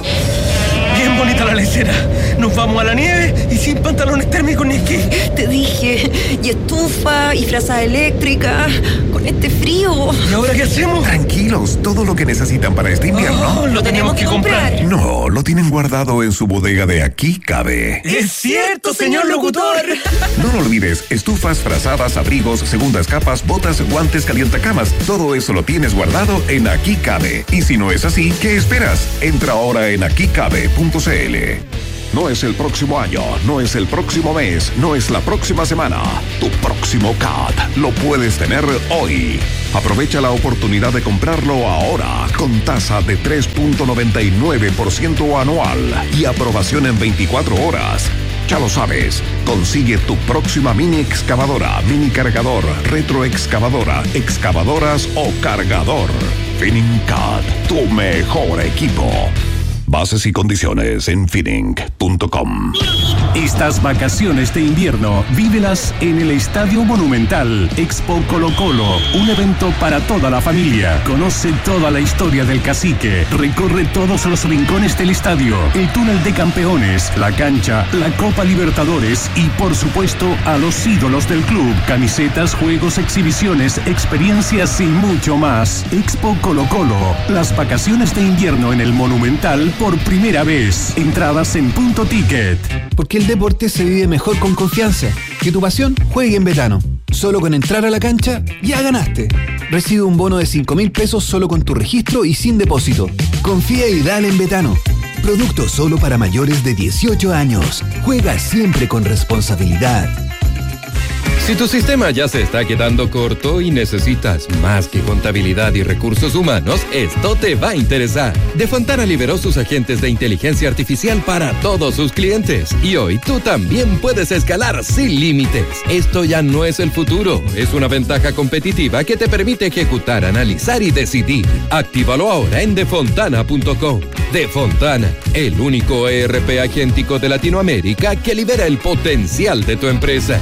Bien bonita la lecera. Nos vamos a la nieve y sin pantalones térmicos ni esquí. Te dije, y estufa, y frazada eléctrica, con este frío. ¿Y ahora qué hacemos? Tranquilos, todo lo que necesitan para este invierno. Oh, lo tenemos que comprar. No, lo tienen guardado en su bodega de Aquí Cabe. ¡Es cierto, señor locutor! No lo olvides, estufas, frazadas, abrigos, segundas capas, botas, guantes, calientacamas. Todo eso lo tienes guardado en Aquí Cabe. Y si no es así, ¿qué esperas? Entra ahora en aquí cabe punto cl. No es el próximo año, no es el próximo mes, no es la próxima semana. Tu próximo C A T lo puedes tener hoy. Aprovecha la oportunidad de comprarlo ahora con tasa de tres punto noventa y nueve por ciento anual y aprobación en veinticuatro horas. Ya lo sabes, consigue tu próxima mini excavadora, mini cargador, retroexcavadora, excavadoras o cargador. Finning C A T, tu mejor equipo. Bases y condiciones en finning punto com. Estas vacaciones de invierno, vívelas en el Estadio Monumental. Expo Colo Colo, un evento para toda la familia. Conoce toda la historia del Cacique. Recorre todos los rincones del estadio, el túnel de campeones, la cancha, la Copa Libertadores y, por supuesto, a los ídolos del club. Camisetas, juegos, exhibiciones, experiencias y mucho más. Expo Colo Colo, las vacaciones de invierno en el Monumental por primera vez. Entradas en Punto Ticket. Porque el deporte se vive mejor con confianza. Que tu pasión juegue en Betano. Solo con entrar a la cancha, ya ganaste. Recibe un bono de cinco mil pesos solo con tu registro y sin depósito. Confía y dale en Betano. Producto solo para mayores de dieciocho años. Juega siempre con responsabilidad. Si tu sistema ya se está quedando corto y necesitas más que contabilidad y recursos humanos, esto te va a interesar. De Fontana liberó sus agentes de inteligencia artificial para todos sus clientes. Y hoy tú también puedes escalar sin límites. Esto ya no es el futuro, es una ventaja competitiva que te permite ejecutar, analizar y decidir. Actívalo ahora en defontana punto com. De Fontana, el único E R P agéntico de Latinoamérica que libera el potencial de tu empresa.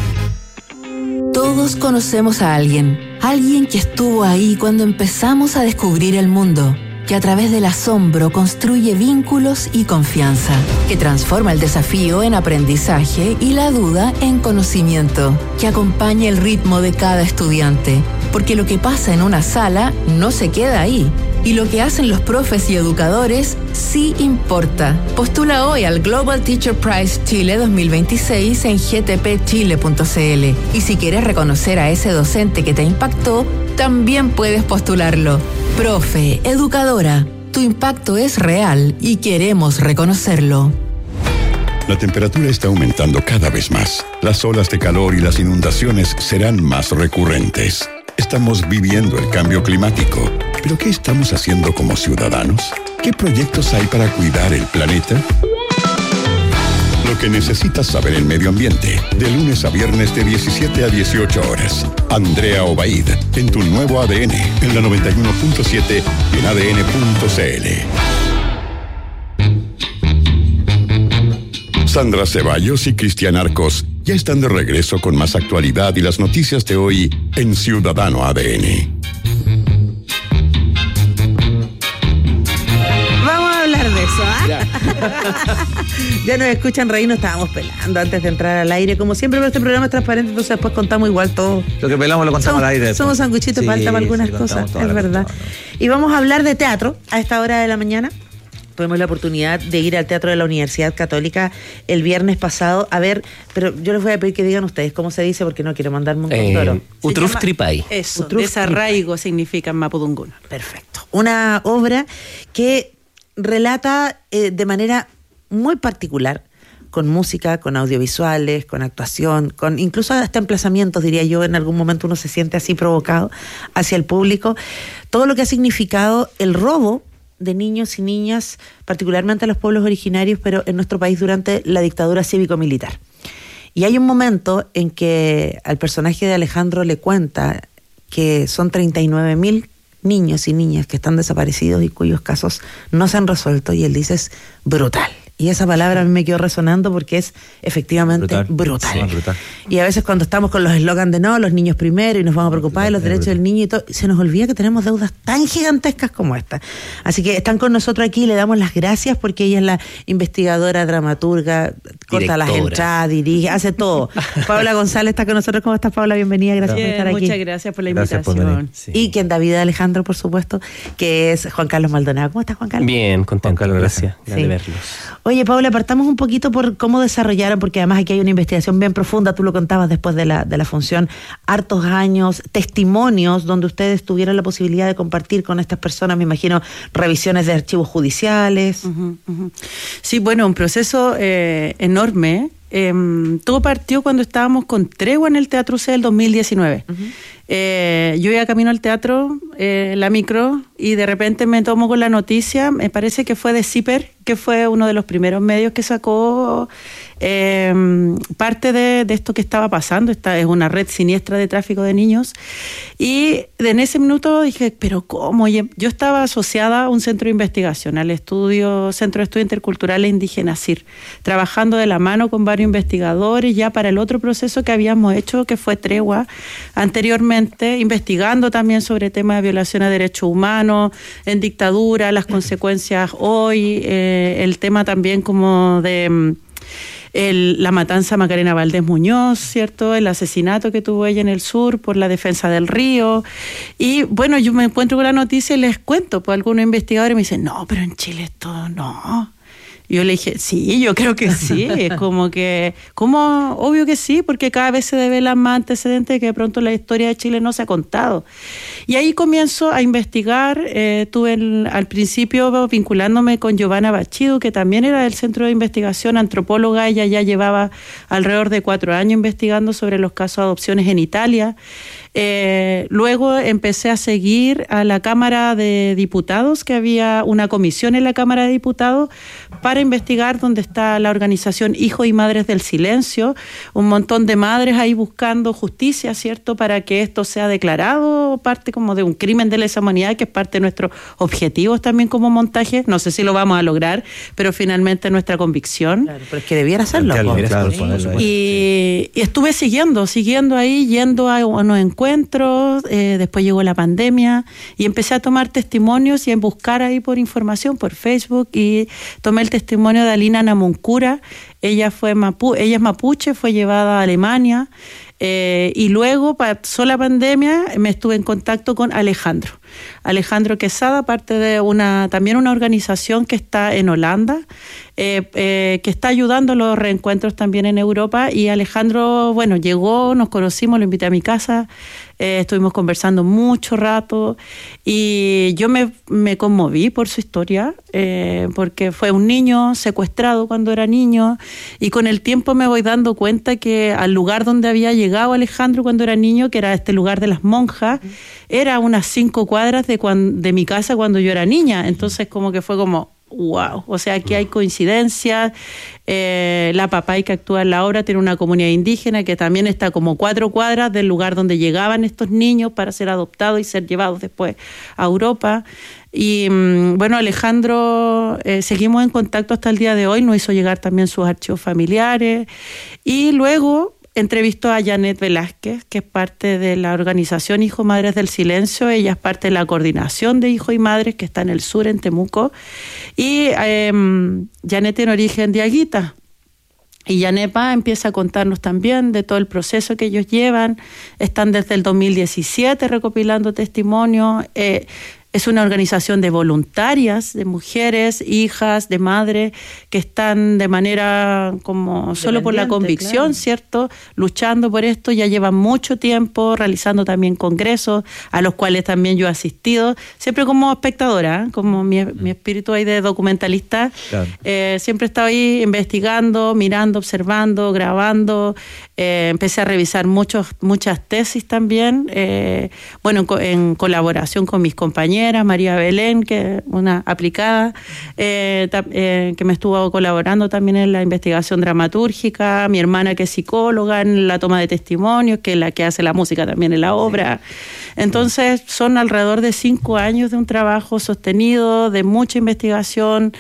Todos conocemos a alguien, alguien que estuvo ahí cuando empezamos a descubrir el mundo, que a través del asombro construye vínculos y confianza, que transforma el desafío en aprendizaje y la duda en conocimiento, que acompaña el ritmo de cada estudiante, porque lo que pasa en una sala no se queda ahí. Y lo que hacen los profes y educadores sí importa. Postula hoy al Global Teacher Prize Chile dos mil veintiséis en g t p chile punto c l. Y si quieres reconocer a ese docente que te impactó, también puedes postularlo. Profe, educadora, tu impacto es real y queremos reconocerlo. La temperatura está aumentando cada vez más. Las olas de calor y las inundaciones serán más recurrentes. Estamos viviendo el cambio climático. ¿Pero qué estamos haciendo como ciudadanos? ¿Qué proyectos hay para cuidar el planeta? Lo que necesitas saber en medio ambiente, de lunes a viernes de diecisiete a dieciocho horas. Andrea Obaid, en tu nuevo A D N, en la noventa y uno punto siete y en a d n punto c l. Sandra Ceballos y Cristian Arcos ya están de regreso con más actualidad y las noticias de hoy en Ciudadano A D N. Vamos a hablar de eso, ¿ah? Ya. Ya nos escuchan reír, nos estábamos pelando antes de entrar al aire. Como siempre, pero este programa es transparente, entonces después contamos igual todo. Lo que pelamos lo contamos somos, al aire. Somos sanguchitos, sí, faltan algunas sí, cosas, es verdad. Y vamos a hablar de teatro a esta hora de la mañana. tuvimos la oportunidad de ir al Teatro de la Universidad Católica el viernes pasado. A ver, pero yo les voy a pedir que digan ustedes cómo se dice porque no quiero mandarme un Eh, toro. Utruf Tripay. Eso, Utruf desarraigo significa en mapudungún. Perfecto. Una obra que relata eh, de manera muy particular, con música, con audiovisuales, con actuación, con incluso hasta emplazamientos, diría yo, en algún momento uno se siente así provocado hacia el público, todo lo que ha significado el robo de niños y niñas, particularmente a los pueblos originarios, pero en nuestro país durante la dictadura cívico-militar. Y hay un momento en que al personaje de Alejandro le cuenta que son treinta y nueve mil niños y niñas que están desaparecidos y cuyos casos no se han resuelto, y él dice es brutal. Y esa palabra a mí me quedó resonando porque es efectivamente brutal. brutal. Sí, brutal. Y a veces cuando estamos con los eslogans de no, los niños primero y nos vamos a preocupar de los derechos del niño y todo, se nos olvida que tenemos deudas tan gigantescas como esta. Así que están con nosotros aquí, le damos las gracias porque ella es la investigadora, dramaturga, corta las entradas, dirige, hace todo. Paula González está con nosotros. ¿Cómo estás, Paula? Bienvenida, gracias Bien, por estar aquí. muchas gracias por la Gracias por invitación. venir. Sí. Y quien da vida a Alejandro, por supuesto, que es Juan Carlos Maldonado. ¿Cómo estás, Juan Carlos? Bien, contento, Carlos, gracias. Sí. De verlos. Oye, Paula, partamos un poquito por cómo desarrollaron, porque además aquí hay una investigación bien profunda, tú lo contabas después de la, de la función, hartos años, testimonios donde ustedes tuvieron la posibilidad de compartir con estas personas, me imagino, revisiones de archivos judiciales. Uh-huh, uh-huh. Sí, bueno, un proceso eh, enorme. Eh, todo partió cuando estábamos con Tregua en el Teatro C del dos mil diecinueve. Uh-huh. Eh, yo iba camino al teatro, eh, la micro, y de repente me tomo con la noticia, me parece que fue de Zipper, que fue uno de los primeros medios que sacó eh, parte de, de esto que estaba pasando. Esta es una red siniestra de tráfico de niños. Y en ese minuto dije, ¿pero cómo? Yo estaba asociada a un centro de investigación, al estudio, Centro de Estudios Interculturales Indígenas, C I R, trabajando de la mano con varios investigadores ya para el otro proceso que habíamos hecho, que fue Tregua, anteriormente, investigando también sobre temas de violación a derechos humanos, en dictadura, las consecuencias hoy, eh, el tema también como de el, la matanza a Macarena Valdés Muñoz, ¿cierto? El asesinato que tuvo ella en el sur por la defensa del río. Y bueno, yo me encuentro con la noticia y les cuento, pues algunos investigadores me dicen, no, pero en Chile esto no. Yo le dije, sí, yo creo que sí, es como que, como obvio que sí, porque cada vez se develan más antecedentes de que de pronto la historia de Chile no se ha contado. Y ahí comienzo a investigar, eh, tuve el, al principio vinculándome con Giovanna Bachido, que también era del Centro de Investigación, antropóloga, ella ya llevaba alrededor de cuatro años investigando sobre los casos de adopciones en Italia. Eh, luego empecé a seguir a la Cámara de Diputados, que había una comisión en la Cámara de Diputados para investigar donde está la organización Hijos y Madres del Silencio, un montón de madres ahí buscando justicia, ¿cierto?, para que esto sea declarado parte como de un crimen de lesa humanidad, que es parte de nuestros objetivos también como montaje. No sé si lo vamos a lograr, pero finalmente nuestra convicción. Claro, pero es que debiera hacerlo. Claro, pues. claro, Sí. ponerlo. Y, y estuve siguiendo, siguiendo ahí, yendo a unos encuentros, eh, después llegó la pandemia y empecé a tomar testimonios y a buscar ahí por información, por Facebook, y tomé el testimonio de Alina Namuncura. Ella fue mapu ella es mapuche, fue llevada a Alemania, eh, y luego pasó la pandemia, me estuve en contacto con Alejandro. Alejandro Quesada, parte de una también una organización que está en Holanda, eh, eh, que está ayudando a los reencuentros también en Europa. Y Alejandro, bueno, llegó, nos conocimos, lo invité a mi casa, eh, estuvimos conversando mucho rato y yo me, me conmoví por su historia, eh, porque fue un niño secuestrado cuando era niño, y con el tiempo me voy dando cuenta que al lugar donde había llegado Alejandro cuando era niño, que era este lugar de las monjas, era unas cinco cuadras de, cuando, de mi casa cuando yo era niña. Entonces como que fue como, wow, o sea, aquí hay coincidencias. Eh, la Papay, que actúa en la obra, tiene una comunidad indígena que también está como cuatro cuadras del lugar donde llegaban estos niños para ser adoptados y ser llevados después a Europa. Y bueno, Alejandro, eh, seguimos en contacto hasta el día de hoy, nos hizo llegar también sus archivos familiares, y luego entrevistó a Janet Velázquez, que es parte de la organización Hijos Madres del Silencio. Ella es parte de la coordinación de Hijos y Madres, que está en el sur, en Temuco. Y eh, Janet tiene origen de Aguita. Y Yanepa empieza a contarnos también de todo el proceso que ellos llevan. Están desde el dos mil diecisiete recopilando testimonios. Eh, es una organización de voluntarias, de mujeres, hijas, de madres, que están de manera como solo por la convicción, claro. ¿Cierto? Luchando por esto, ya llevan mucho tiempo realizando también congresos, a los cuales también yo he asistido, siempre como espectadora, ¿eh? Como mi, mi espíritu ahí de documentalista, claro. eh, siempre he estado ahí investigando, mirando, observando, grabando, eh, empecé a revisar muchos, muchas tesis también, eh, bueno, en, en colaboración con mis compañeros, María Belén, que una aplicada, eh, eh, que me estuvo colaborando también en la investigación dramatúrgica, mi hermana que es psicóloga en la toma de testimonios, que es la que hace la música también en la obra. Entonces son alrededor de cinco años de un trabajo sostenido, de mucha investigación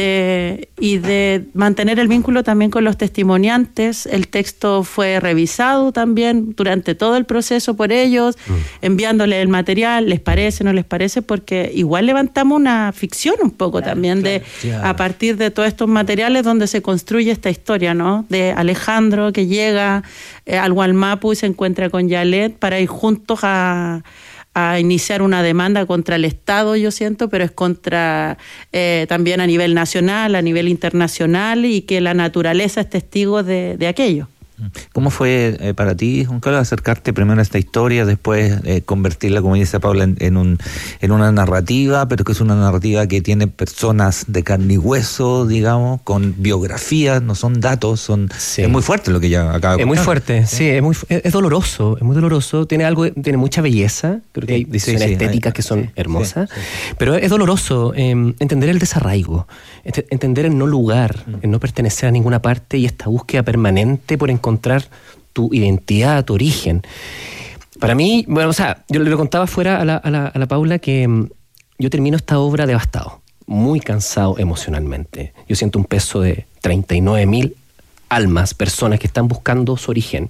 de, y de mantener el vínculo también con los testimoniantes. El texto fue revisado también durante todo el proceso por ellos, mm. enviándole el material, ¿les parece, no les parece? Porque igual levantamos una ficción un poco claro, también claro, de claro. a partir de todos estos materiales donde se construye esta historia, ¿no? De Alejandro que llega eh, al Wallmapu y se encuentra con Yalet para ir juntos a, a iniciar una demanda contra el Estado, yo siento, pero es contra eh, también a nivel nacional, a nivel internacional, y que la naturaleza es testigo de, de aquello. ¿Cómo fue eh, para ti, Juan Carlos, acercarte primero a esta historia, después eh, convertirla, como dice Paula, en, en, un, en una narrativa, pero que es una narrativa que tiene personas de carne y hueso, digamos, con biografías, no son datos, son sí. es muy fuerte lo que ya acaba de Es muy fuerte, sí, sí es, muy, es, es doloroso, es muy doloroso, tiene algo, tiene mucha belleza, creo que hay decisiones sí, sí, estéticas hay, que son sí, hermosas, sí, sí. pero es doloroso eh, entender el desarraigo, entender el no lugar, mm. el no pertenecer a ninguna parte y esta búsqueda permanente por encontrar encontrar tu identidad, tu origen. Para mí, bueno, o sea, yo le contaba fuera a la, a la, a la Paula que um, yo termino esta obra devastado, muy cansado emocionalmente. Yo siento un peso de treinta y nueve mil almas, personas que están buscando su origen.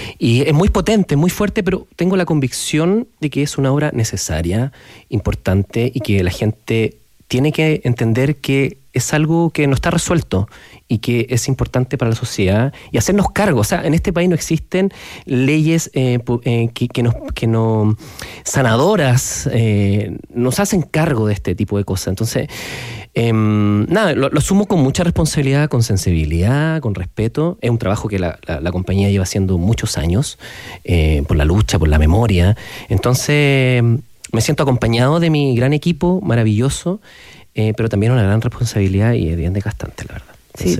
Y es muy potente, muy fuerte, pero tengo la convicción de que es una obra necesaria, importante, y que la gente tiene que entender que es algo que no está resuelto y que es importante para la sociedad y hacernos cargo. O sea, en este país no existen leyes eh, eh, que, que, nos, que no sanadoras, eh, nos hacen cargo de este tipo de cosas. Entonces, eh, nada, lo, lo asumo con mucha responsabilidad, con sensibilidad, con respeto. Es un trabajo que la, la, la compañía lleva haciendo muchos años, eh, por la lucha, por la memoria. Entonces, me siento acompañado de mi gran equipo, maravilloso, eh, pero también una gran responsabilidad y es bien desgastante, la verdad. Sí.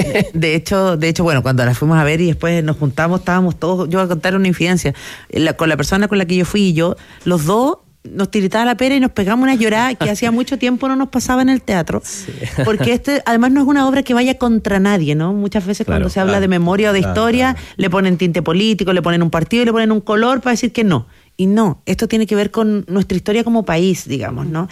De hecho, de hecho, bueno, cuando la fuimos a ver y después nos juntamos, estábamos todos, yo voy a contar una infidencia, la, con la persona con la que yo fui y yo, los dos nos tiritaba la pera y nos pegamos una llorada que hacía mucho tiempo no nos pasaba en el teatro, sí. Porque este además no es una obra que vaya contra nadie, ¿no? Muchas veces claro, cuando se habla claro, de memoria o de claro, historia, claro. le ponen tinte político, le ponen un partido y le ponen un color para decir que no. Y no, esto tiene que ver con nuestra historia como país, digamos, ¿no?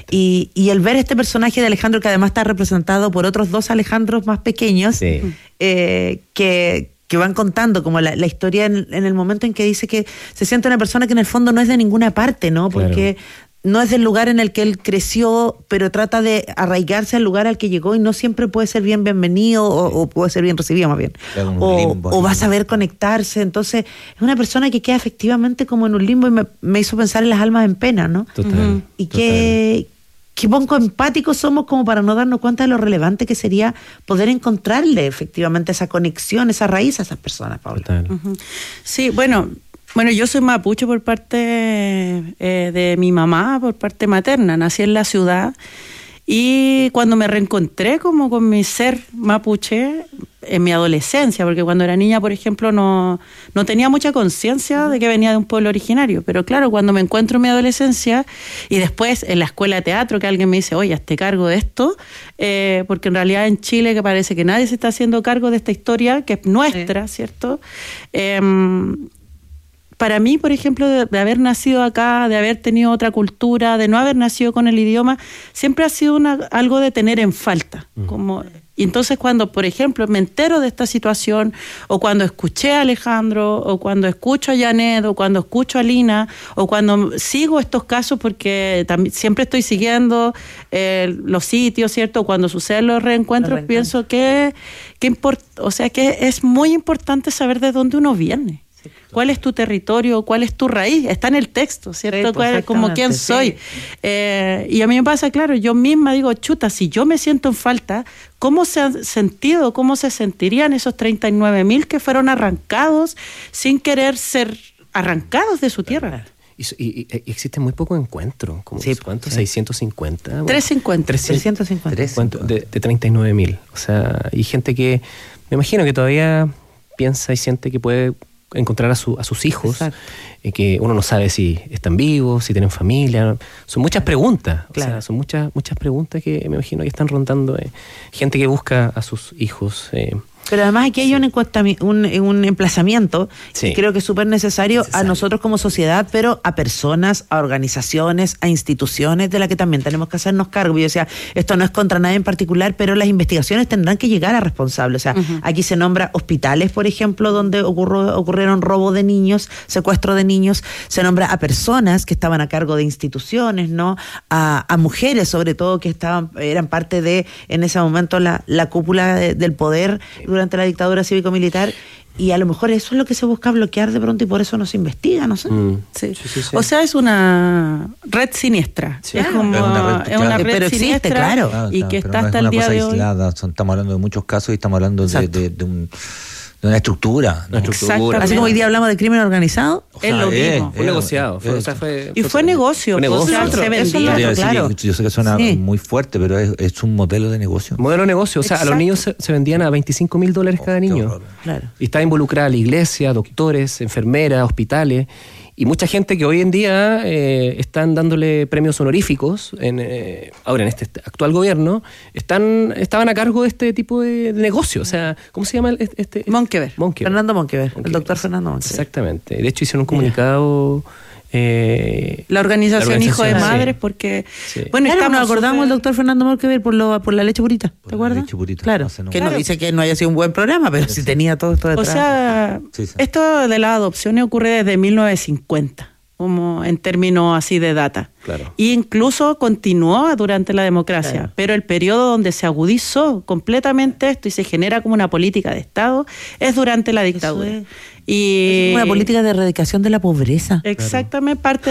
Y, y el ver este personaje de Alejandro, que además está representado por otros dos Alejandros más pequeños, sí. eh, que, que van contando como la, la historia en, en el momento en que dice que se siente una persona que en el fondo no es de ninguna parte, ¿no? Porque claro. no es del lugar en el que él creció, pero trata de arraigarse al lugar al que llegó y no siempre puede ser bien bienvenido o, o puede ser bien recibido más bien. O, limbo, o va a saber conectarse. Entonces, es una persona que queda efectivamente como en un limbo y me, me hizo pensar en las almas en pena, ¿no? Total. Uh-huh. Y qué, qué poco empáticos somos como para no darnos cuenta de lo relevante que sería poder encontrarle efectivamente esa conexión, esa raíz a esas personas, Paula. Total. Uh-huh. Sí, bueno... Bueno, yo soy mapuche por parte eh, de mi mamá, por parte materna. Nací en la ciudad y cuando me reencontré como con mi ser mapuche en mi adolescencia, porque cuando era niña, por ejemplo, no, no tenía mucha conciencia de que venía de un pueblo originario. Pero claro, cuando me encuentro en mi adolescencia y después en la escuela de teatro que alguien me dice, oye, hazte cargo de esto, eh, porque en realidad en Chile que parece que nadie se está haciendo cargo de esta historia, que es nuestra, sí. ¿Cierto? Eh, Para mí, por ejemplo, de, de haber nacido acá, de haber tenido otra cultura, de no haber nacido con el idioma, siempre ha sido una, algo de tener en falta. Uh-huh. Como, y entonces cuando, por ejemplo, me entero de esta situación, o cuando escuché a Alejandro, o cuando escucho a Yanet, o cuando escucho a Lina, o cuando sigo estos casos, porque también, siempre estoy siguiendo eh, los sitios, ¿cierto? Cuando suceden los reencuentros, los pienso que, que, import, o sea, que es muy importante saber de dónde uno viene. ¿Cuál es tu territorio? ¿Cuál es tu raíz? Está en el texto, ¿cierto? Sí, pues, como quién soy. sí. Eh, y a mí me pasa, claro, yo misma digo, chuta, si yo me siento en falta, ¿cómo se han sentido, cómo se sentirían esos treinta y nueve mil que fueron arrancados sin querer ser arrancados de su tierra? Y, y, y existe muy poco encuentro, como Sí, ¿cuántos? sí. seiscientos cincuenta. Bueno, trescientos cincuenta. trescientos cincuenta. De, de treinta y nueve mil. O sea, y gente que, me imagino que todavía piensa y siente que puede encontrar a, su, a sus hijos, eh, que uno no sabe si están vivos, si tienen familia. Son muchas preguntas. Claro. O sea, son muchas, muchas preguntas que me imagino que están rondando. Eh, gente que busca a sus hijos. Eh, Pero además aquí hay un, encuestami- un, un emplazamiento Sí. que creo que es súper necesario, necesario a nosotros como sociedad, pero a personas, a organizaciones, a instituciones de las que también tenemos que hacernos cargo. Yo decía, esto no es contra nadie en particular, pero las investigaciones tendrán que llegar a responsables. O sea, uh-huh. aquí se nombra hospitales, por ejemplo, donde ocurrió, ocurrieron robo de niños, secuestro de niños. Se nombra a personas que estaban a cargo de instituciones, ¿no? A, a mujeres, sobre todo, que estaban eran parte de, en ese momento, la, la cúpula de, del poder durante la dictadura cívico-militar, y a lo mejor eso es lo que se busca bloquear de pronto y por eso no se investiga, no sé. Mm. Sí. Sí, sí, sí. O sea, es una red siniestra. Sí, es como es una red, es una claro. red pero siniestra, existe, claro. Claro, y claro, que pero está no hasta es el una día cosa de hoy. aislada. Son, estamos hablando de muchos casos y estamos hablando de, de, de un de una estructura. ¿no? Una estructura. Así como hoy día hablamos de crimen organizado, O sea, es lo eh, mismo. Fue eh, negociado. Fue, eh, o sea, fue, Y fue negocio. Fue negocio. O sea, se vendía. Yo, claro. sí, yo sé que suena Sí. muy fuerte, pero es, es un modelo de negocio. Modelo de negocio. O sea, Exacto. a los niños se, se vendían a veinticinco mil dólares cada niño. Claro. Y está involucrada la iglesia, doctores, enfermeras, hospitales. Y mucha gente que hoy en día eh, están dándole premios honoríficos, en, eh, ahora en este actual gobierno, están estaban a cargo de este tipo de, de negocio. O sea, ¿cómo se llama el, este? Monkever. Monkever. Fernando Monkever, Monkever. el doctor Fernando Monkever. Exactamente. De hecho, hicieron un comunicado... Eh, La organización, la organización Hijo de sí. Madres, porque... Sí. Bueno, Claro, estamos nos acordamos súper- del doctor Fernando Monkever por, lo, por la leche purita, ¿te Por la acuerdas? leche purita. Claro, Hace no- que Claro. nos dice que no haya sido un buen programa, pero sí tenía todo esto O detrás. sea, Sí, sí. esto de las adopciones ocurre desde mil novecientos cincuenta, como en términos así de data. Claro. Y incluso continuó durante la democracia, Claro. pero el periodo donde se agudizó completamente esto y se genera como una política de Estado es durante la dictadura. es. Y Es una política de erradicación de la pobreza. exactamente parte